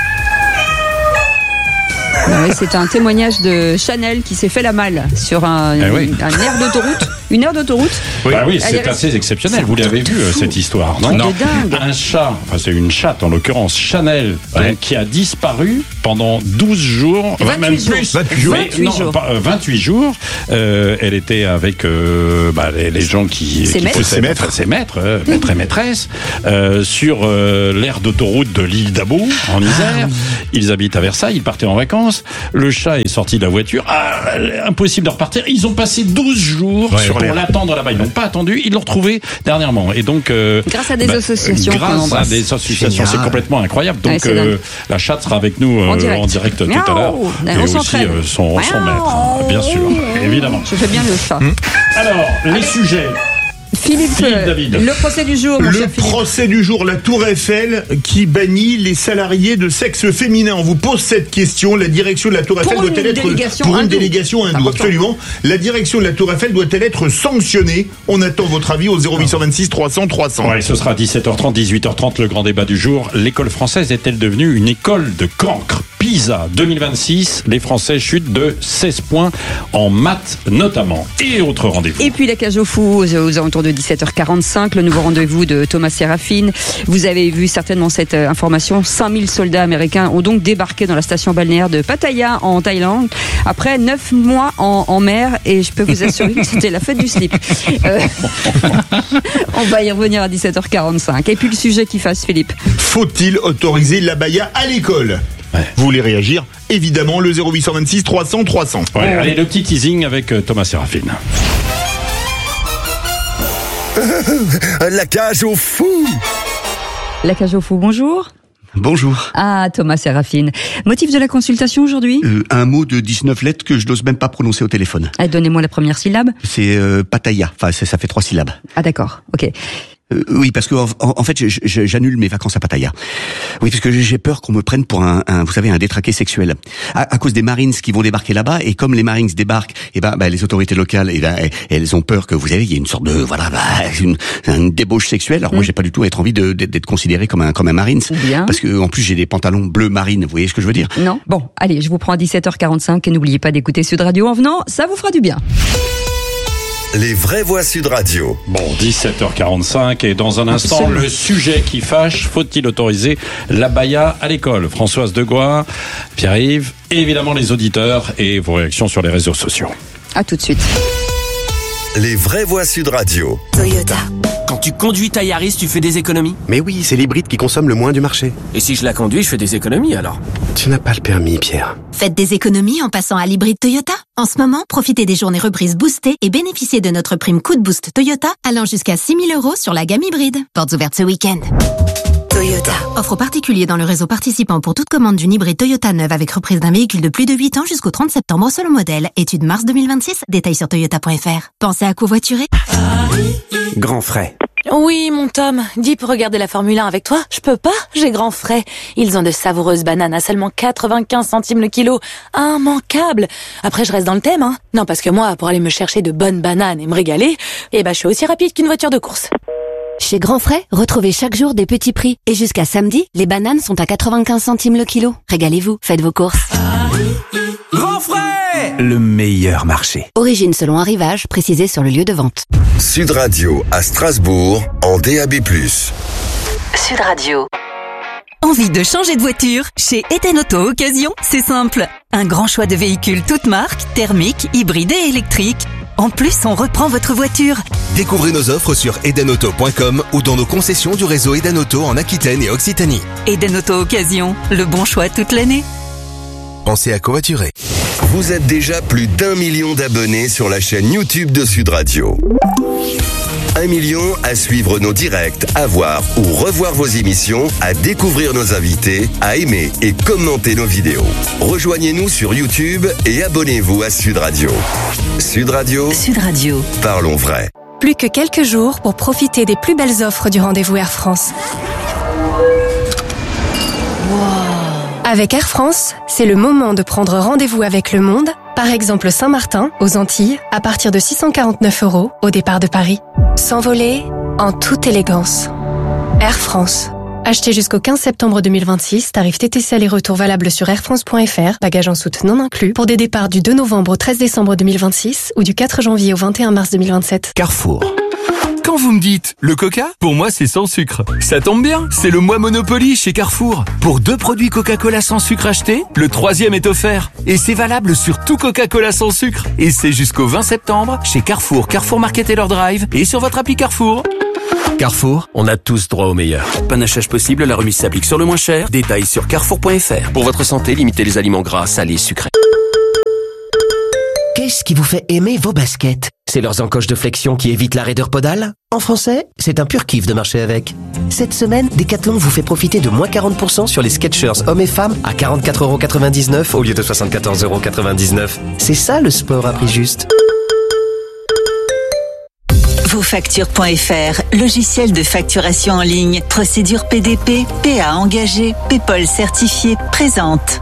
Ah oui, c'est un témoignage de Chanel qui s'est fait la malle sur un, Eh oui. un aire d'autoroute. Une aire d'autoroute. Oui, bah oui, Elle c'est est assez exceptionnel. Vous l'avez vu, euh, cette histoire, non, Truc de non. dingue. Un chat, enfin c'est une chatte en l'occurrence, Chanel, Ouais. donc, qui a disparu pendant douze jours, vingt-huit même jours. plus. vingt-huit jours. Mais vingt-huit non, jours. pas, euh, vingt-huit jours. Euh, elle était avec euh, bah, les, les gens qui, Ses qui maîtres. possèdent- Ses maîtres. enfin, ses maîtres, euh, maîtres et maîtresses, euh, sur euh, l'aire d'autoroute de l'île d'Abo, en Isère. Ils habitent à Versailles, ils partaient en vacances. Le chat est sorti de la voiture. Ah, impossible de repartir. Ils ont passé douze jours Ouais, sur pour pour l'air. l'attendre là-bas. Ils n'ont pas attendu. Ils l'ont retrouvé dernièrement. Et donc, euh, Grâce à des bah, associations qu'on Grâce à embrasse. des associations, c'est Génial. complètement incroyable. Ouais, Donc, c'est dingue. euh, la chatte sera avec nous euh, En direct. en direct tout Miaou. à l'heure. On Et aussi s'entraîne. euh, son, son Miaou. maître, hein, bien sûr, évidemment. Je fais bien le chat. Alors, les sujets. Philippe, Philippe euh, David. le procès du jour, mon Le cher Philippe. procès du jour, la Tour Eiffel qui bannit les salariés de sexe féminin. On vous pose cette question. La direction de la Tour Eiffel Pour une doit-elle être délégation pour une hindoue. délégation hindoue, important. absolument. La direction de la Tour Eiffel doit-elle être sanctionnée? On attend votre avis au zéro huit cent vingt-six trois cents trois cents. Ouais, ce sera dix-sept heures trente, dix-huit heures trente, le grand débat du jour. L'école française est-elle devenue une école de cancre? PISA deux mille vingt-six, les Français chutent de seize points en maths notamment. Et autres rendez-vous. Et puis la cage au fou aux, aux alentours de dix-sept heures quarante-cinq, le nouveau rendez-vous de Thomas Séraphin. Vous avez vu certainement cette euh, information. cinq mille soldats américains ont donc débarqué dans la station balnéaire de Pattaya en Thaïlande après neuf mois en, en mer, et je peux vous assurer que c'était la fête du slip. Euh, on va y revenir à dix-sept heures quarante-cinq. Et puis le sujet qui fasse, Philippe. Faut-il autoriser l'abaya à l'école? Vous voulez réagir? Évidemment, le zéro huit cent vingt-six trois cents trois cents. Ouais, allez, le petit teasing avec euh, Thomas Séraphin. La cage au fou. La cage au fou, bonjour. Bonjour. Ah, Thomas Séraphin. Motif de la consultation aujourd'hui? Euh, un mot de dix-neuf lettres que je n'ose même pas prononcer au téléphone. Ah, donnez-moi la première syllabe. C'est euh, Pattaya. Enfin, ça, ça fait trois syllabes. Ah, d'accord. Ok. Euh, oui, parce que en, en fait, je- je- j'annule mes vacances à Pattaya. Oui, parce que j'ai peur qu'on me prenne pour un, un vous savez, un détraqué sexuel. À, à cause des Marines qui vont débarquer là-bas, et comme les Marines débarquent, et ben, ben les autorités locales, et ben, elles ont peur que vous savez, il y ait une sorte de voilà, bah, une, une débauche sexuelle. Alors moi, j'ai pas du tout être envie de- d'être d'être considéré comme un comme un Marines, Bien. parce que en plus j'ai des pantalons bleu marine. Vous voyez ce que je veux dire? Non. Bon, allez, je vous prends à dix-sept heures quarante-cinq et n'oubliez pas d'écouter Sud Radio en venant, ça vous fera du bien. Les vraies voix Sud Radio. Bon, dix-sept heures quarante-cinq et dans un instant, Absolument. le sujet qui fâche, faut-il autoriser l'abaya à l'école? Françoise Degois, Pierre-Yves, et évidemment les auditeurs et vos réactions sur les réseaux sociaux. À tout de suite. Les vraies voix Sud Radio. Toyota. Quand tu conduis ta Yaris, tu fais des économies? Mais oui, c'est l'hybride qui consomme le moins du marché. Et si je la conduis, je fais des économies alors? Tu n'as pas le permis, Pierre. Faites des économies en passant à l'hybride Toyota. En ce moment, profitez des journées reprises boostées et bénéficiez de notre prime coup de boost Toyota allant jusqu'à six mille euros sur la gamme hybride. Portes ouvertes ce week-end. Toyota. Offre aux particuliers dans le réseau participant pour toute commande d'une hybride Toyota neuve avec reprise d'un véhicule de plus de huit ans jusqu'au trente septembre selon modèle. Étude mars deux mille vingt-six. Détails sur toyota point f r. Pensez à covoiturer. Grand frais. Oui, mon Tom, dis pour regarder la Formule un avec toi. Je peux pas, j'ai grand frais. Ils ont de savoureuses bananes à seulement quatre-vingt-quinze centimes le kilo. Immanquable. Après, je reste dans le thème, hein. Non, parce que moi, pour aller me chercher de bonnes bananes et me régaler, eh ben, je suis aussi rapide qu'une voiture de course. Chez Grand Frais, retrouvez chaque jour des petits prix. Et jusqu'à samedi, les bananes sont à quatre-vingt-quinze centimes le kilo. Régalez-vous, faites vos courses. Grand frais. Le meilleur marché. Origine selon arrivage, précisé sur le lieu de vente. Sud Radio à Strasbourg en D A B plus. Sud Radio. Envie de changer de voiture? Chez Eden Auto Occasion, c'est simple. Un grand choix de véhicules toutes marques, thermiques, hybrides et électriques. En plus, on reprend votre voiture. Découvrez nos offres sur edenauto point com ou dans nos concessions du réseau Eden Auto en Aquitaine et Occitanie. Eden Auto Occasion, le bon choix toute l'année. Pensez à covoiturer. Vous êtes déjà plus d'un million d'abonnés sur la chaîne YouTube de Sud Radio. Un million à suivre nos directs, à voir ou revoir vos émissions, à découvrir nos invités, à aimer et commenter nos vidéos. Rejoignez-nous sur YouTube et abonnez-vous à Sud Radio. Sud Radio. Sud Radio. Parlons vrai. Plus que quelques jours pour profiter des plus belles offres du rendez-vous Air France. Avec Air France, c'est le moment de prendre rendez-vous avec le monde. Par exemple, Saint-Martin, aux Antilles, à partir de six cent quarante-neuf euros au départ de Paris. S'envoler en toute élégance. Air France. Achetez jusqu'au quinze septembre deux mille vingt-six, tarif T T C aller-retour valable sur airfrance point f r, bagages en soute non inclus, pour des départs du deux novembre au treize décembre deux mille vingt-six ou du quatre janvier au vingt et un mars deux mille vingt-sept. Carrefour. Quand vous me dites le Coca, pour moi c'est sans sucre. Ça tombe bien, c'est le mois Monopoly chez Carrefour. Pour deux produits Coca-Cola sans sucre achetés, le troisième est offert. Et c'est valable sur tout Coca-Cola sans sucre. Et c'est jusqu'au vingt septembre chez Carrefour, Carrefour Market et leur Drive et sur votre appli Carrefour. Carrefour, on a tous droit au meilleur. Panachage possible, la remise s'applique sur le moins cher. Détails sur carrefour point f r. Pour votre santé, limitez les aliments gras, salés, sucrés. Qu'est-ce qui vous fait aimer vos baskets? C'est leurs encoches de flexion qui évitent la raideur podale? En français, c'est un pur kiff de marcher avec. Cette semaine, Decathlon vous fait profiter de moins quarante pour cent sur les Skechers hommes et femmes à quarante-quatre euros quatre-vingt-dix-neuf au lieu de soixante-quatorze euros quatre-vingt-dix-neuf. C'est ça le sport à prix juste. Vosfactures point f r, logiciel de facturation en ligne, procédure P D P, P A engagé, PayPal certifié, présente.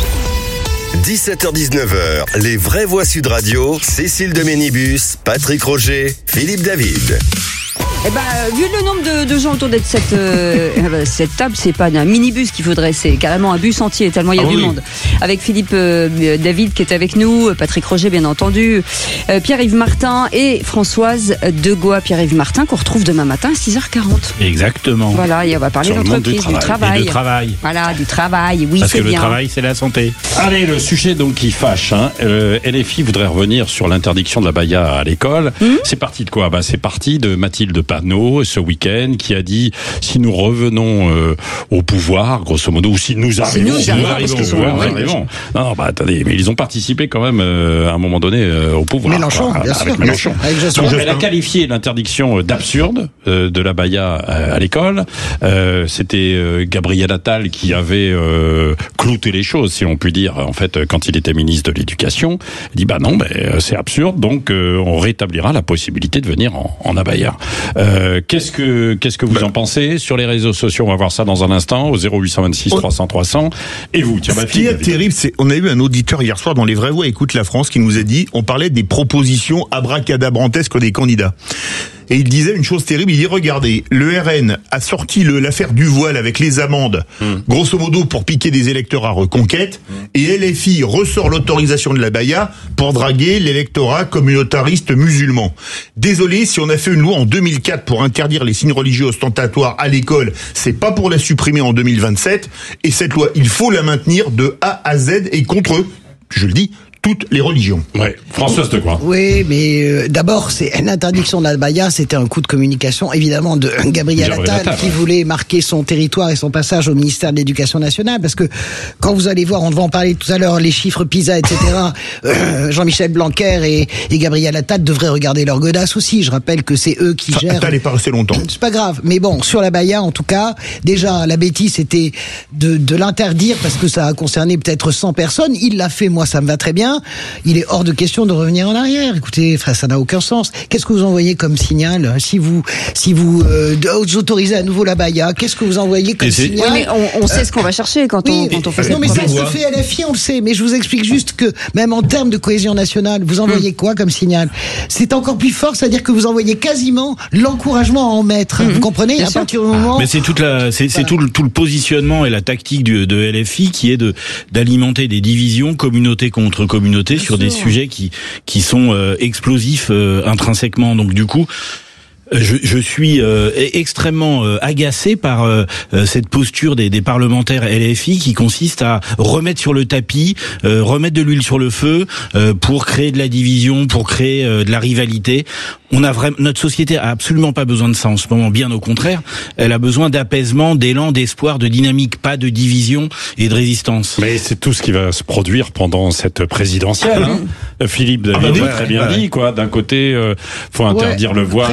dix-sept heures dix-neuf heures, les vraies voix Sud Radio, Cécile de Ménibus, Patrick Roger, Philippe David. Eh ben, euh, vu le nombre de, de gens autour de cette, euh, cette table, c'est pas un minibus qu'il faudrait, c'est carrément un bus entier, tellement il y a ah, du oui. monde. Avec Philippe euh, David qui est avec nous, Patrick Roger bien entendu, euh, Pierre-Yves Martin et Françoise Degois. Pierre-Yves Martin qu'on retrouve demain matin à six heures quarante. Exactement. Voilà, et on va parler d'entreprise, du travail. Du travail. Voilà, du travail, oui, Parce c'est que bien. le travail, c'est la santé. Allez, le sujet donc qui fâche. Hein. Euh, L F I voudrait revenir sur l'interdiction de la baya à l'école. Mmh. C'est parti de quoi? Bah, c'est parti de Mathilde Panot, ce week-end, qui a dit si nous revenons euh, au pouvoir, grosso modo, ou si nous arrivons, si nous, nous arrivons au pouvoir, nous arrivons. Non, non, bah attendez, mais ils ont participé quand même euh, à un moment donné euh, au pouvoir. Mélenchon, quoi, bien avec sûr. Mélenchon. Avec Donc, elle a qualifié l'interdiction d'absurde euh, de la baya à, à l'école. Euh, C'était euh, Gabriel Attal qui avait euh, clouté les choses, si on peut dire, en fait, quand il était ministre de l'Éducation. Il dit bah non, ben c'est absurde, donc euh, on rétablira la possibilité de venir en, en abaya. Euh, Qu'est-ce que qu'est-ce que vous bah, en pensez sur les réseaux sociaux? On va voir ça dans un instant au zéro huit cent vingt-six trois cents trois cents. Et vous, tiens, ce qui est terrible, c'est on a eu un auditeur hier soir dans les vraies voix Écoute la France qui nous a dit, on parlait des propositions abracadabrantesques des candidats. Et il disait une chose terrible, il dit regardez, le R N a sorti le, l'affaire du voile avec les amendes, mmh. grosso modo pour piquer des électeurs à Reconquête, mmh. et L F I ressort l'autorisation de la baya pour draguer l'électorat communautariste musulman. Désolé, si on a fait une loi en deux mille quatre pour interdire les signes religieux ostentatoires à l'école, c'est pas pour la supprimer en deux mille vingt-sept, et cette loi, il faut la maintenir de A à Z et contre, je le dis, toutes les religions. Ouais. Françoise de quoi? Oui, mais euh, d'abord, c'est l'interdiction de la baya, c'était un coup de communication, évidemment, de Gabriel Attal, Attal qui ouais. voulait marquer son territoire et son passage au ministère de l'Éducation nationale, parce que quand vous allez voir, on va en parler tout à l'heure, les chiffres PISA, et cetera, euh, Jean-Michel Blanquer et, et Gabriel Attal devraient regarder leur godasse aussi. Je rappelle que c'est eux qui Ça, gèrent... Attal n'est pas resté longtemps. C'est pas grave, mais bon, sur la baya, en tout cas, déjà, la bêtise, c'était de, de l'interdire, parce que ça a concerné peut-être cent personnes. Il l'a fait, moi, ça me va très bien. Il est hors de question de revenir en arrière. Écoutez, frère, ça n'a aucun sens. Qu'est-ce que vous envoyez comme signal si vous si vous euh, autorisez à nouveau la baya? Qu'est-ce que vous envoyez comme signal? Oui, mais on, on sait euh, ce qu'on va chercher quand on, oui, quand on fait ça. Non, mais ça se fait à la F I, on le sait. Mais je vous explique juste que même en termes de cohésion nationale, vous envoyez mmh. quoi comme signal? C'est encore plus fort, c'est-à-dire que vous envoyez quasiment l'encouragement à en mettre. Mmh. Vous comprenez? Bien à sûr. Partir du moment. Mais c'est toute la, c'est, c'est tout, le, tout le positionnement et la tactique du, de L F I qui est de d'alimenter des divisions communauté contre communauté Bien sur sûr. Des sujets qui qui sont euh, explosifs euh, intrinsèquement. Donc du coup, Je, je suis euh, extrêmement euh, agacé par euh, cette posture des, des parlementaires L F I qui consiste à remettre sur le tapis, euh, remettre de l'huile sur le feu euh, pour créer de la division, pour créer euh, de la rivalité. On a vraiment, notre société a absolument pas besoin de ça en ce moment, bien au contraire. Elle a besoin d'apaisement, d'élan, d'espoir, de dynamique, pas de division et de résistance. Mais c'est tout ce qui va se produire pendant cette présidentielle. Hein. Philippe David ah bah oui, très bien ouais, dit, quoi. D'un côté, euh, faut interdire ouais, le voile dans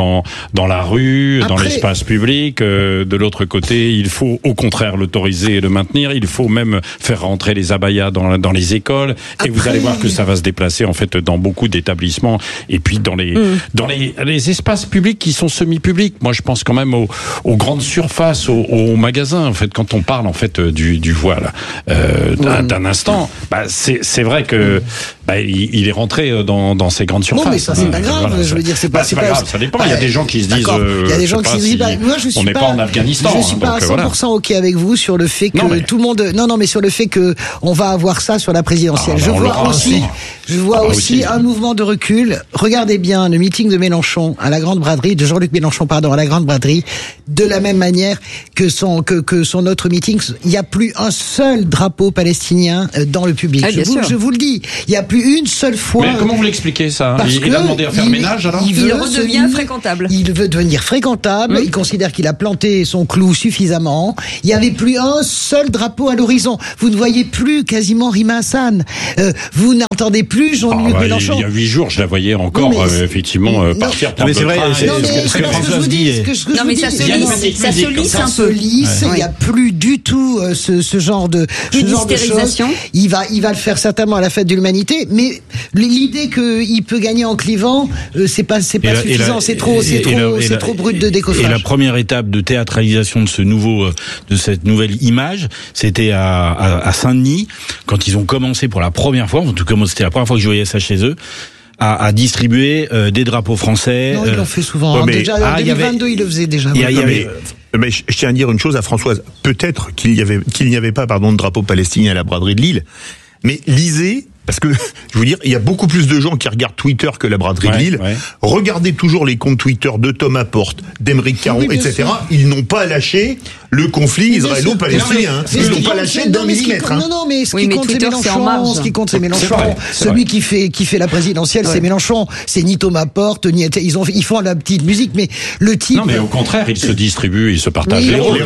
dans dans la rue, Après... dans l'espace public. Euh, de l'autre côté, il faut au contraire l'autoriser et le maintenir. Il faut même faire rentrer les abayas dans dans les écoles. Après... Et vous allez voir que ça va se déplacer en fait dans beaucoup d'établissements et puis dans les mmh. dans les les espaces publics qui sont semi-publics. Moi, je pense quand même aux, aux grandes surfaces, aux, aux magasins. En fait, quand on parle en fait du du voile euh, d'un, d'un instant, bah c'est c'est vrai que bah, il, il est rentré dans dans ces grandes surfaces. Non, mais ça c'est pas grave. Voilà, je veux dire, c'est pas bah, c'est pas, pas grave. Ça dépend. Il y a des gens qui se disent. Euh, il y a des gens qui se disent. Si bah, moi, je suis on n'est pas, pas en Afghanistan. Je suis pas à cent pour cent voilà. ok avec vous sur le fait que non, mais... tout le monde. Non, non, mais sur le fait que on va avoir ça sur la présidentielle. Ah, bah, je vois aussi. aussi. Je vois ah, aussi, aussi un mouvement de recul. Regardez bien le meeting de Mélenchon à la Grande Braderie, de Jean-Luc Mélenchon, pardon, à la Grande Braderie, de la même manière que son que que son autre meeting. Il n'y a plus un seul drapeau palestinien dans le public. Ah, je, vous, je vous le dis. Il n'y a plus une seule fois. Mais comment vous l'expliquez ça? Il, il a demandé à faire il, ménage alors. Il, il redevient se... fréquentable. Il veut devenir fréquentable. Mmh. Il considère qu'il a planté son clou suffisamment. Il n'y avait plus un seul drapeau à l'horizon. Vous ne voyez plus quasiment Rima Hassan. Euh, vous n'entendez plus Jean-Luc ah, bah, Mélenchon. Il y a huit jours, je la voyais encore non, euh, effectivement euh, partir. Non, mais c'est vrai. C'est ce que Françoise dit. Non, mais ça se lisse. Ça se lisse un peu. Ça se lisse. Il n'y a plus du tout euh, ce, ce genre de ce genre de choses. Il va, il va le faire certainement à la fête de l'humanité. Mais l'idée qu'il peut gagner en clivant, euh, c'est pas, c'est pas suffisant. La, c'est trop, c'est trop, la, c'est la, trop brut de décoffrage. Et la première étape de théâtralisation de ce nouveau, de cette nouvelle image, c'était à, à, à Saint-Denis quand ils ont commencé pour la première fois. En tout cas, moi, c'était la première fois que je voyais ça chez eux. À, à distribuer euh, des drapeaux français. Non, ils l'ont fait souvent. Ouais, hein. Déjà, en ah, deux mille vingt-deux, avait... ils le faisaient déjà. Il y a, il y avait... Mais je tiens à dire une chose à Françoise. Peut-être qu'il y avait, qu'il n'y avait pas, pardon, de drapeau palestinien à la braderie de Lille. Mais lisez, parce que, je veux dire, il y a beaucoup plus de gens qui regardent Twitter que la braderie ouais, de Lille. Ouais. Regardez toujours les comptes Twitter de Thomas Porte, d'Aymeric Caron, oui, et cetera. Sûr. Ils n'ont pas lâché le conflit israélo-palestinien. Ils n'ont pas lâché d'un millimètre. Non, non, mais ce qui compte, c'est Mélenchon. Ce qui compte, c'est Mélenchon. Celui qui fait, qui fait la présidentielle, c'est Mélenchon. C'est ni Thomas Porte, ni, ils ont, ils font la petite musique, mais le type. Non, mais au contraire, ils se distribuent, ils se partagent les rôles.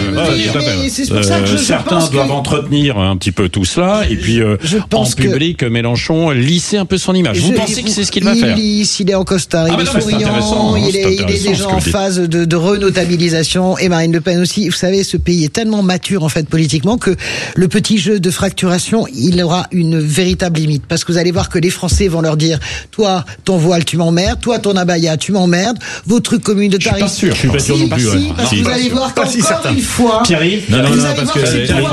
Certains doivent entretenir un petit peu tout cela, et puis, en public, Mélenchon lisser un peu son image. Vous pensez que c'est ce qu'il va faire? Il lisse, il est en costard, il est souriant, il est déjà en phase de renotabilisation, et Marine Le Pen aussi. Vous savez, ce pays est tellement mature en fait politiquement que le petit jeu de fracturation, il aura une véritable limite. Parce que vous allez voir que les Français vont leur dire, toi, ton voile, tu m'emmerdes, toi, ton abaya, tu m'emmerdes, vos trucs communautaires. Je suis pas sûr, je suis pas sûr non plus. Si, parce que vous allez voir qu'encore une fois. Pierre-Yves, non, non, non, parce que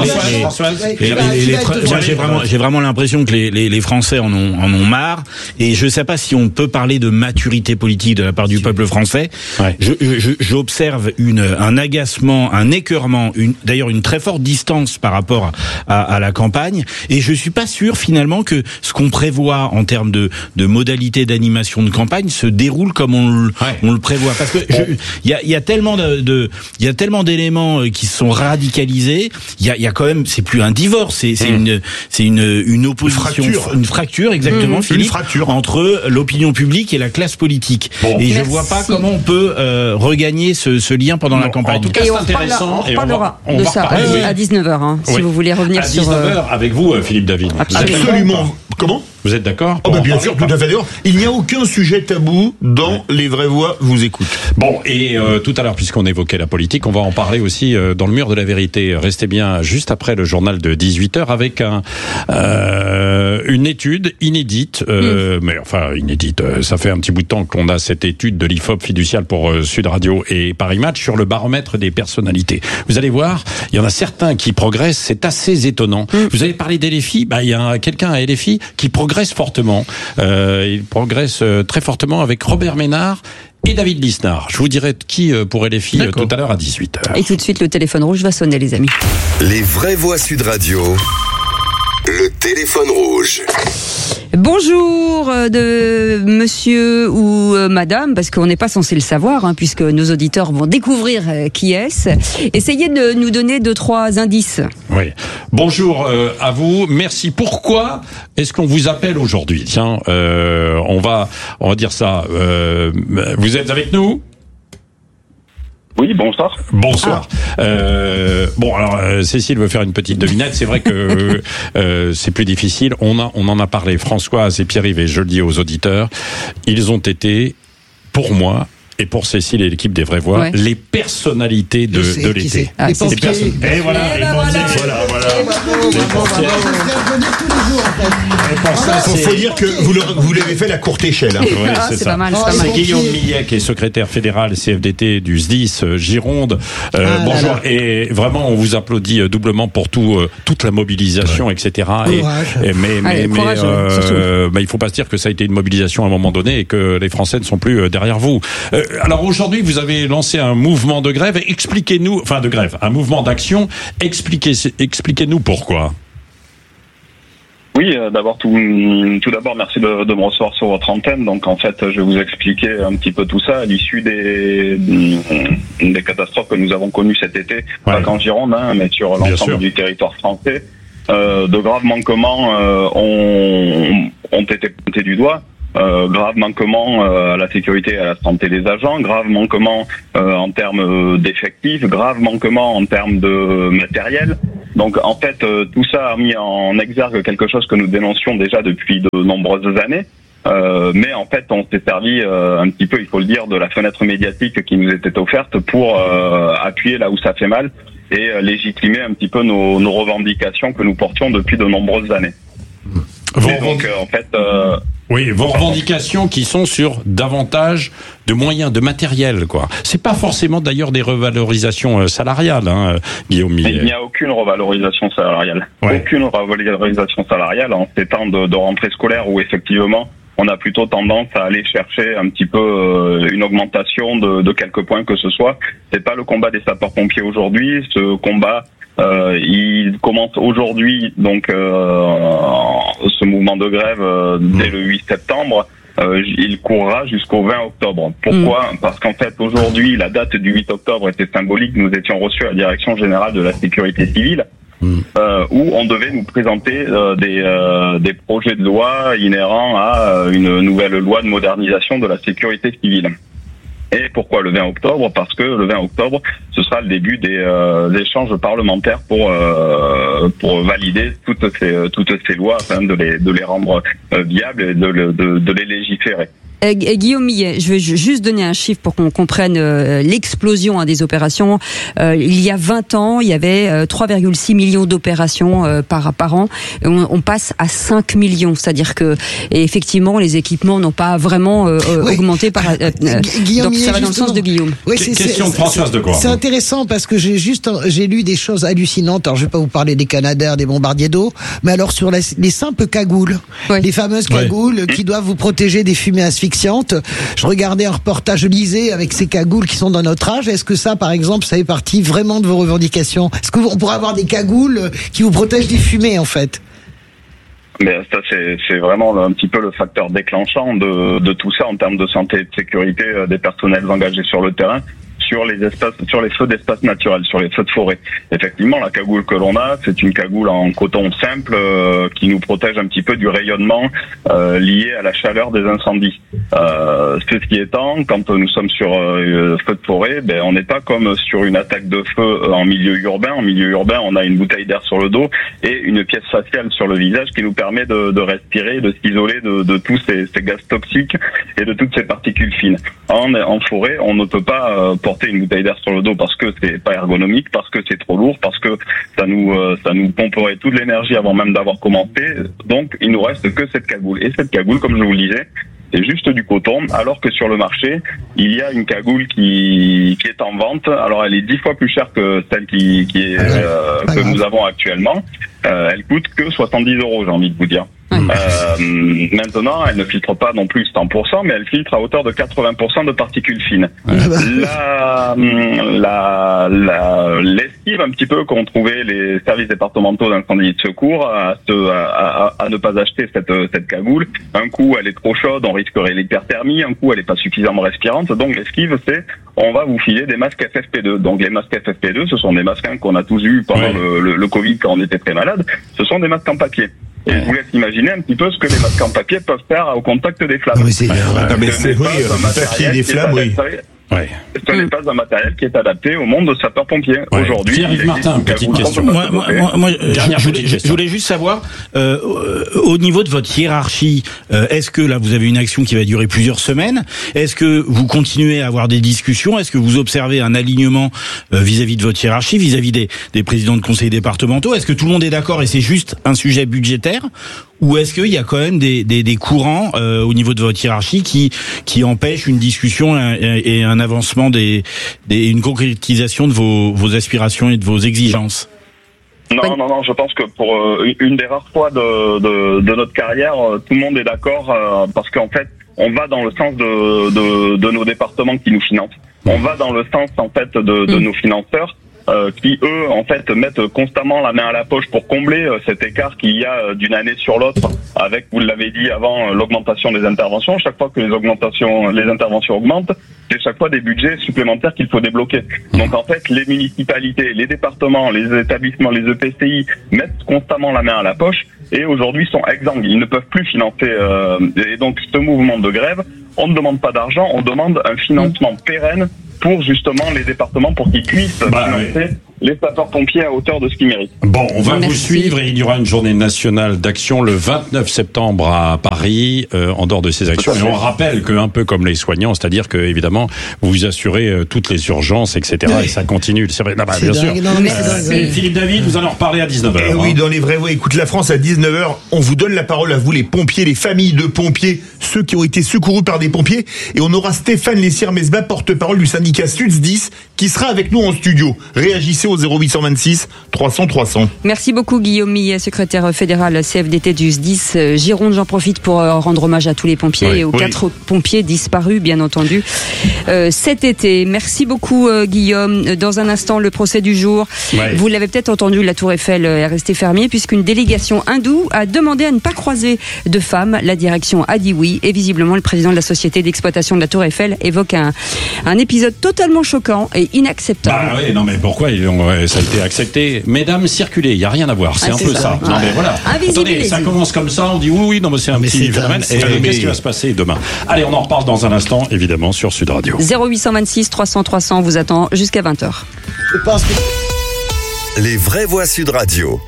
j'ai vraiment, j'ai vraiment l'impression que les, les, les Français en ont, en ont marre. Et je sais pas si on peut parler de maturité politique de la part du peuple français. Ouais. Je, je, j'observe une, un agacement, un écœurement, une, d'ailleurs une très forte distance par rapport à, à la campagne, et je suis pas sûr finalement que ce qu'on prévoit en termes de, de modalités d'animation de campagne se déroule comme on le, ouais. on le prévoit, parce que il y a, y a tellement de, de il y a tellement d'éléments qui se sont radicalisés, il y a, y a quand même, c'est plus un divorce, c'est, c'est mmh. une, c'est une, une opposition, une fracture, une fracture exactement, mmh. Philippe, une fracture entre l'opinion publique et la classe politique. Bon. Et Merci. Je vois pas comment on peut euh, regagner ce, ce lien pendant non, la campagne. En tout cas, c'est intéressant. On reparlera de ça reparler, à dix-neuf heures, hein, oui. si vous voulez revenir sur... À dix-neuf heures, euh... avec vous, Philippe David. Absolument. Absolument. Comment ? Vous êtes d'accord ? Oh bah bien sûr, tout à fait d'accord. Il n'y a aucun sujet tabou dans ouais. Les Vraies Voix vous écoutent. Bon, et euh, tout à l'heure, puisqu'on évoquait la politique, on va en parler aussi euh, dans le mur de la vérité. Restez bien juste après le journal de dix-huit heures avec un, euh, une étude inédite, euh, mmh. mais enfin inédite, ça fait un petit bout de temps qu'on a cette étude de l'I F O P fiduciale pour euh, Sud Radio et Paris Match sur le baromètre des personnalités. Vous allez voir, il y en a certains qui progressent, c'est assez étonnant. Mmh. Vous avez parlé d'L F I, bah, il y a quelqu'un à L F I qui progresse fortement. Euh, il progresse très fortement avec Robert Ménard et David Lisnard. Je vous dirai qui pour L F I D'accord. tout à l'heure à dix-huit heures. Et tout de suite, le téléphone rouge va sonner, les amis. Les Vraies Voix Sud Radio. Le téléphone rouge. Bonjour de monsieur ou madame, parce qu'on n'est pas censé le savoir, hein, puisque nos auditeurs vont découvrir qui est-ce. Essayez de nous donner deux, trois indices. Oui. Bonjour euh, à vous. Merci. Pourquoi est-ce qu'on vous appelle aujourd'hui ? Tiens, euh, on va, on va dire ça. Euh, vous êtes avec nous ? Oui, bonsoir. Bonsoir. Ah. Euh, bon, alors euh, Cécile veut faire une petite devinette. C'est vrai que euh, c'est plus difficile. On a, on en a parlé. Françoise et Pierre-Yves, et je le dis aux auditeurs, ils ont été, pour moi, et pour Cécile et l'équipe des Vraies Voix, Ouais. les personnalités de, sais de qui l'été. c'est. Ah, Les C'est pompiers. des personnes- Et voilà, Eh les ben pompiers. voilà. Voilà, voilà. Eh, bravo, Les bravo, pompiers. bravo. Vous devez venir tous les jours, en fait. Et pour ça, Il c'est- faut dire que vous, le- vous l'avez fait à la courte échelle. Hein. Ouais, Ah, c'est c'est ça. pas mal, c'est Oh, pas les mal. C'est Guillaume pompiers. Millet qui est secrétaire fédéral C F D T du S D I S euh, Gironde. Euh, Ah là bonjour. là. Et vraiment, on vous applaudit euh, doublement pour tout, euh, toute la mobilisation, et cetera. Et, Courage. et- mais, mais, Allez, mais, courage, euh, surtout. bah, il faut pas se dire que ça a été une mobilisation à un moment donné et que les Français ne sont plus euh, derrière vous. Euh, alors aujourd'hui, vous avez lancé un mouvement de grève. Expliquez-nous, enfin de grève, un mouvement d'action. Expliquez, expliquez-nous pourquoi. Oui, euh, d'abord tout, tout d'abord merci de, de me recevoir sur votre antenne. Donc en fait, je vais vous expliquer un petit peu tout ça à l'issue des des catastrophes que nous avons connues cet été, pas qu'en Gironde, hein, mais sur Bien l'ensemble sûr. du territoire français. Euh, de graves manquements euh, ont, ont été pointés du doigt. Euh, graves manquements euh, à la sécurité et à la santé des agents, graves manquements euh, en termes d'effectifs, graves manquements en termes de matériel. Donc en fait, euh, tout ça a mis en exergue quelque chose que nous dénoncions déjà depuis de nombreuses années. Euh, mais en fait, on s'est servi euh, un petit peu, il faut le dire, de la fenêtre médiatique qui nous était offerte pour euh, appuyer là où ça fait mal et euh, légitimer un petit peu nos, nos revendications que nous portions depuis de nombreuses années. Et donc euh, en fait... Euh, Oui, vos revendications qui sont sur davantage de moyens, de matériel, quoi. C'est pas forcément d'ailleurs des revalorisations euh, salariales, hein, Guillaume Il Millet. n'y a aucune revalorisation salariale. Ouais. Aucune revalorisation salariale en ces temps de, de rentrée scolaire où effectivement on a plutôt tendance à aller chercher un petit peu euh, une augmentation de, de quelques points que ce soit. C'est pas le combat des sapeurs-pompiers aujourd'hui. Ce combat, euh, il commence aujourd'hui, donc euh, ce mouvement de grève euh, dès le huit septembre. Euh, il courra jusqu'au vingt octobre. Pourquoi ? Parce qu'en fait, aujourd'hui, la date du huit octobre était symbolique. Nous étions reçus à la Direction Générale de la Sécurité Civile, euh, où on devait nous présenter euh, des, euh, des projets de loi inhérents à euh, une nouvelle loi de modernisation de la sécurité civile. Et pourquoi le vingt octobre ? Parce que le vingt octobre, ce sera le début des euh, échanges parlementaires pour euh, pour valider toutes ces toutes ces lois afin de les de les rendre euh, viables et de, le- de de les légiférer. Euh, Guillaume Millet, je vais ju- juste donner un chiffre pour qu'on comprenne euh, l'explosion hein, des opérations. Euh, il y a vingt ans, il y avait euh, trois virgule six millions d'opérations euh, par par an. Et on, on passe à cinq millions, c'est-à-dire que et effectivement les équipements n'ont pas vraiment euh, Oui. augmenté par. Euh, euh, Gu- Guillaume donc ça Millet, va dans le sens justement. de Guillaume. Oui, c'est- Question c'est- de Françoise de Gour. C'est intéressant parce que j'ai juste j'ai lu des choses hallucinantes. Alors je vais pas vous parler des Canadair, des bombardiers d'eau, mais alors sur la- les simples cagoules, les fameuses Ouais. cagoules qui doivent vous protéger des fumées asphyxiantes. Je regardais un reportage, je lisais avec ces cagoules qui sont dans notre âge. Est-ce que ça, par exemple, ça fait partie vraiment de vos revendications ? Est-ce qu'on pourrait avoir des cagoules qui vous protègent des fumées, en fait ? Mais ça, c'est c'est vraiment le- un petit peu le facteur déclenchant de, de tout ça en termes de santé et de sécurité euh, des personnels engagés sur le terrain, sur les espaces, sur les feux d'espace naturels, sur les feux de forêt. Effectivement, la cagoule que l'on a, c'est une cagoule en coton simple euh, qui nous protège un petit peu du rayonnement euh, lié à la chaleur des incendies. Euh, ceci étant, quand nous sommes sur euh, feu de forêt, ben, on n'est pas comme sur une attaque de feu euh, en milieu urbain. En milieu urbain, on a une bouteille d'air sur le dos et une pièce faciale sur le visage qui nous permet de, de respirer, de s'isoler de, de tous ces, ces gaz toxiques et de toutes ces particules fines. En, en forêt, on ne peut pas euh, porter une bouteille d'air sur le dos parce que c'est pas ergonomique, parce que c'est trop lourd, parce que ça nous euh, ça nous pomperait toute l'énergie avant même d'avoir commencé. Donc il nous reste que cette cagoule. Et cette cagoule, comme je vous le disais, c'est juste du coton, alors que sur le marché, il y a une cagoule qui qui est en vente. Alors elle est dix fois plus chère que celle qui qui est euh, que nous avons actuellement. Euh, elle coûte que soixante-dix euros, j'ai envie de vous dire. Euh, maintenant, elle ne filtre pas non plus cent pour cent, mais elle filtre à hauteur de quatre-vingts pour cent de particules fines. La, la, la, l'esquive un petit peu qu'ont trouvé les services départementaux d'incendie et de secours à, se, à, à, à ne pas acheter cette, cette cagoule. Un coup, elle est trop chaude, on risquerait l'hyperthermie. Un coup, elle est pas suffisamment respirante. Donc, l'esquive, c'est on va vous filer des masques F F P deux. Donc, les masques F F P deux, ce sont des masques hein, qu'on a tous eu pendant Ouais. le, le, le Covid quand on était très malade. Ce sont des masques en papier. Et je vous laisse imaginer un petit peu ce que les masques en papier peuvent faire au contact des flammes. Non, mais c'est, non, mais c'est, oui, pas un euh, matériel papier des qui est flammes, oui. adapté- Ouais. Ce n'est pas un matériel qui est adapté au monde de sapeurs-pompiers. Ouais. Aujourd'hui, Pierre-Yves Martin, petite question. Moi, moi, moi, moi, je, je, voulais, je voulais juste savoir, euh, au niveau de votre hiérarchie, euh, est-ce que là vous avez une action qui va durer plusieurs semaines? Est-ce que vous continuez à avoir des discussions? Est-ce que vous observez un alignement euh, vis-à-vis de votre hiérarchie, vis-à-vis des, des présidents de conseils départementaux? Est-ce que tout le monde est d'accord et c'est juste un sujet budgétaire? Ou est-ce qu'il y a quand même des, des, des courants euh, au niveau de votre hiérarchie qui, qui empêchent une discussion et, et un avancement, des, des, une concrétisation de vos, vos aspirations et de vos exigences? Non, non, non, je pense que pour euh, une des rares fois de, de, de notre carrière, euh, tout le monde est d'accord euh, parce qu'en fait, on va dans le sens de, de, de nos départements qui nous financent. On va dans le sens, en fait, de, de nos financeurs. Euh, qui eux en fait mettent constamment la main à la poche pour combler euh, cet écart qu'il y a euh, d'une année sur l'autre avec, vous l'avez dit avant, euh, l'augmentation des interventions. Chaque fois que les augmentations, les interventions augmentent, c'est chaque fois des budgets supplémentaires qu'il faut débloquer. Donc en fait, les municipalités, les départements, les établissements, les E P C I mettent constamment la main à la poche et aujourd'hui sont exsangues. Ils ne peuvent plus financer. Euh, et donc ce mouvement de grève, on ne demande pas d'argent, on demande un financement pérenne pour justement les départements, pour qu'ils puissent bah, financer oui. les sapeurs-pompiers à hauteur de ce qu'ils méritent. Bon, on va Merci. vous suivre et il y aura une journée nationale d'action le vingt-neuf septembre à Paris, euh, en dehors de ces actions. Et on rappelle que, un peu comme les soignants, c'est-à-dire que, évidemment, vous vous assurez euh, toutes les urgences, et cetera. Oui. Et ça continue. C'est vrai, là, bah, bien sûr. Non, mais c'est euh, Philippe David, vous allez en reparler à dix-neuf heures. Eh oui, hein. dans les vraies voix, écoute la France à dix-neuf heures. On vous donne la parole à vous, les pompiers, les familles de pompiers, ceux qui ont été secourus par des pompiers. Et on aura Stéphane Lessière-Mesbah, porte-parole du syndicat S U D S dix, qui sera avec nous en studio. Réagissez au zéro huit cent vingt-six trois cents trois cents. Merci beaucoup Guillaume Millet, secrétaire fédéral C F D T du S dix Gironde. J'en profite pour rendre hommage à tous les pompiers oui, et aux oui. quatre pompiers disparus, bien entendu, euh, cet été. Merci beaucoup euh, Guillaume. Dans un instant, le procès du jour. Ouais. Vous l'avez peut-être entendu, la Tour Eiffel est restée fermée puisqu'une délégation hindoue a demandé à ne pas croiser de femmes. La direction a dit oui et visiblement le président de la société d'exploitation de la Tour Eiffel évoque un, un épisode totalement choquant et inacceptable. Bah oui, non mais pourquoi ils ont, ça a été accepté? Mesdames, circulez, il n'y a rien à voir, c'est ah, un c'est peu ça. ça. Non mais voilà. Attendez, ça commence comme ça, on dit oui, oui, non mais c'est un mais petit phénomène. Et mais... qu'est-ce qui va se passer demain? Allez, on en reparle dans un instant, évidemment, sur Sud Radio. zéro huit cent vingt-six trois cents trois cents vous attend jusqu'à vingt heures. Je pense que... Les vraies voix Sud Radio.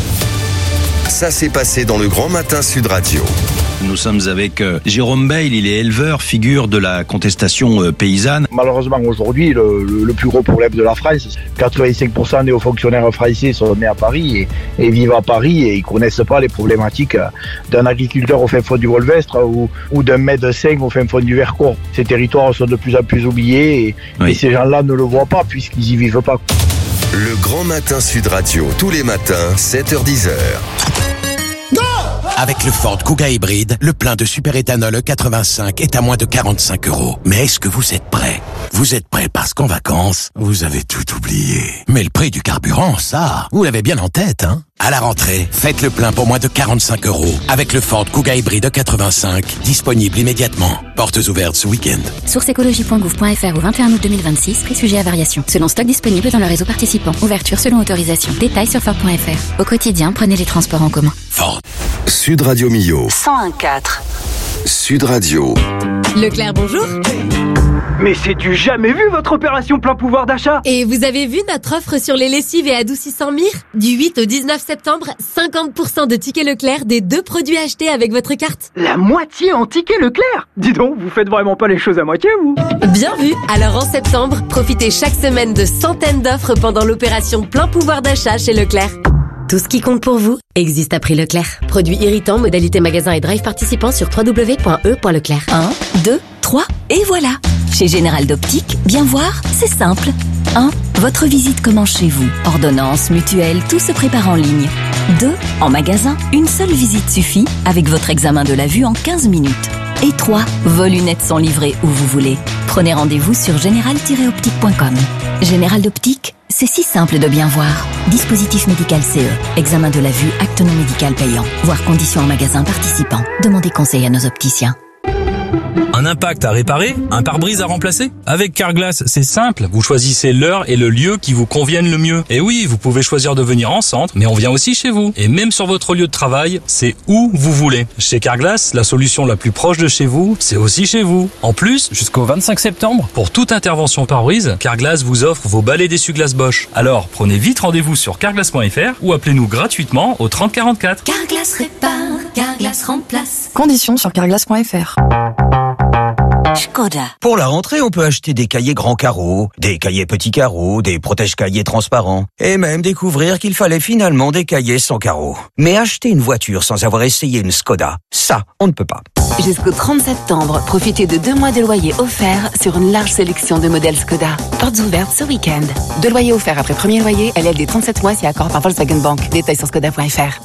Ça s'est passé dans le Grand Matin Sud Radio. Nous sommes avec euh, Jérôme Bail, il est éleveur, figure de la contestation euh, paysanne. Malheureusement aujourd'hui, le, le, le plus gros problème de la France, quatre-vingt-cinq pour cent des hauts fonctionnaires français sont nés à Paris et, et vivent à Paris et ils connaissent pas les problématiques d'un agriculteur au fin fond du Volvestre ou, ou d'un médecin au fin fond du Vercors. Ces territoires sont de plus en plus oubliés et, oui. et ces gens-là ne le voient pas puisqu'ils y vivent pas. Le Grand Matin Sud Radio, tous les matins, sept heures dix heures. Avec le Ford Kuga hybride, le plein de superéthanol E quatre-vingt-cinq est à moins de quarante-cinq euros. Mais est-ce que vous êtes prêts? Vous êtes prêts parce qu'en vacances, vous avez tout oublié. Mais le prix du carburant, ça, vous l'avez bien en tête, hein? À la rentrée, faites le plein pour moins de quarante-cinq euros avec le Ford Kuga hybride E quatre-vingt-cinq, disponible immédiatement. Portes ouvertes ce week-end. Source écologie point gouv point f r au vingt et un août deux mille vingt-six, prix sujet à variation. Selon stock disponible dans le réseau participant. Ouverture selon autorisation. Détails sur Ford point f r. Au quotidien, prenez les transports en commun. Ford. Sud Radio Millau. cent un virgule quatre. Sud Radio. Leclerc, bonjour. Mais c'est du jamais vu votre opération plein pouvoir d'achat. Et vous avez vu notre offre sur les lessives et adoucissants Mire? Du huit au dix-neuf septembre, cinquante pour cent de tickets Leclerc des deux produits achetés avec votre carte. La moitié en tickets Leclerc? Dis donc, vous faites vraiment pas les choses à moitié, vous? Bien vu. Alors en septembre, profitez chaque semaine de centaines d'offres pendant l'opération plein pouvoir d'achat chez Leclerc. Tout ce qui compte pour vous existe à prix Leclerc. Produits irritants, modalité magasin et drive participants sur w w w point e point leclerc. un, deux, trois, et voilà. Chez Général d'Optique, bien voir, c'est simple. un. Votre visite commence chez vous. Ordonnance, mutuelle, tout se prépare en ligne. deux. En magasin, une seule visite suffit avec votre examen de la vue en quinze minutes. Et trois. Vos lunettes sont livrées où vous voulez. Prenez rendez-vous sur général tiret optique point com. Général d'Optique, c'est si simple de bien voir. Dispositif médical C E. Examen de la vue, acte non médical payant. Voir conditions en magasin participant. Demandez conseil à nos opticiens. Un impact à réparer? Un pare-brise à remplacer? Avec Carglass, c'est simple. Vous choisissez l'heure et le lieu qui vous conviennent le mieux. Et oui, vous pouvez choisir de venir en centre, mais on vient aussi chez vous. Et même sur votre lieu de travail, c'est où vous voulez. Chez Carglass, la solution la plus proche de chez vous, c'est aussi chez vous. En plus, jusqu'au vingt-cinq septembre, pour toute intervention pare-brise, Carglass vous offre vos balais d'essuie-glace Bosch. Alors, prenez vite rendez-vous sur carglass point f r ou appelez-nous gratuitement au trente quarante-quatre. Carglass répare, Carglass remplace. Conditions sur carglass point f r. Skoda. Pour la rentrée, on peut acheter des cahiers grands carreaux, des cahiers petits carreaux, des protège-cahiers transparents, et même découvrir qu'il fallait finalement des cahiers sans carreaux. Mais acheter une voiture sans avoir essayé une Skoda, ça, on ne peut pas. Jusqu'au trente septembre, profitez de deux mois de loyer offerts sur une large sélection de modèles Skoda. Portes ouvertes ce week-end. Deux loyers offerts après premier loyer, L L D trente-sept mois si accord par Volkswagen Bank. Détails sur skoda point f r.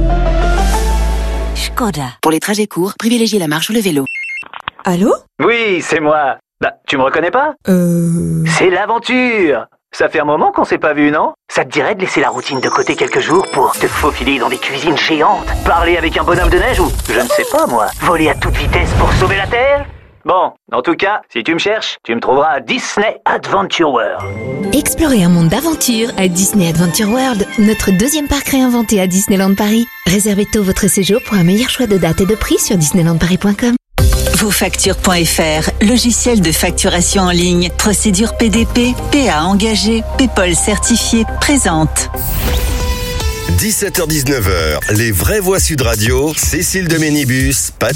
Skoda. Pour les trajets courts, privilégiez la marche ou le vélo. Allô? Oui, c'est moi. Bah, tu me reconnais pas? Euh... C'est l'aventure. Ça fait un moment qu'on s'est pas vu, non? Ça te dirait de laisser la routine de côté quelques jours pour te faufiler dans des cuisines géantes, parler avec un bonhomme de neige ou, je ne sais pas moi, voler à toute vitesse pour sauver la Terre? Bon, en tout cas, si tu me cherches, tu me trouveras à Disney Adventure World. Explorez un monde d'aventure à Disney Adventure World, notre deuxième parc réinventé à Disneyland Paris. Réservez tôt votre séjour pour un meilleur choix de date et de prix sur disneyland paris point com. Vos factures point f r, logiciel de facturation en ligne, procédure P D P, P A engagé, PayPal certifié, présente. dix-sept heures dix-neuf heures, les vraies voix Sud Radio, Cécile de Ménibus, Pat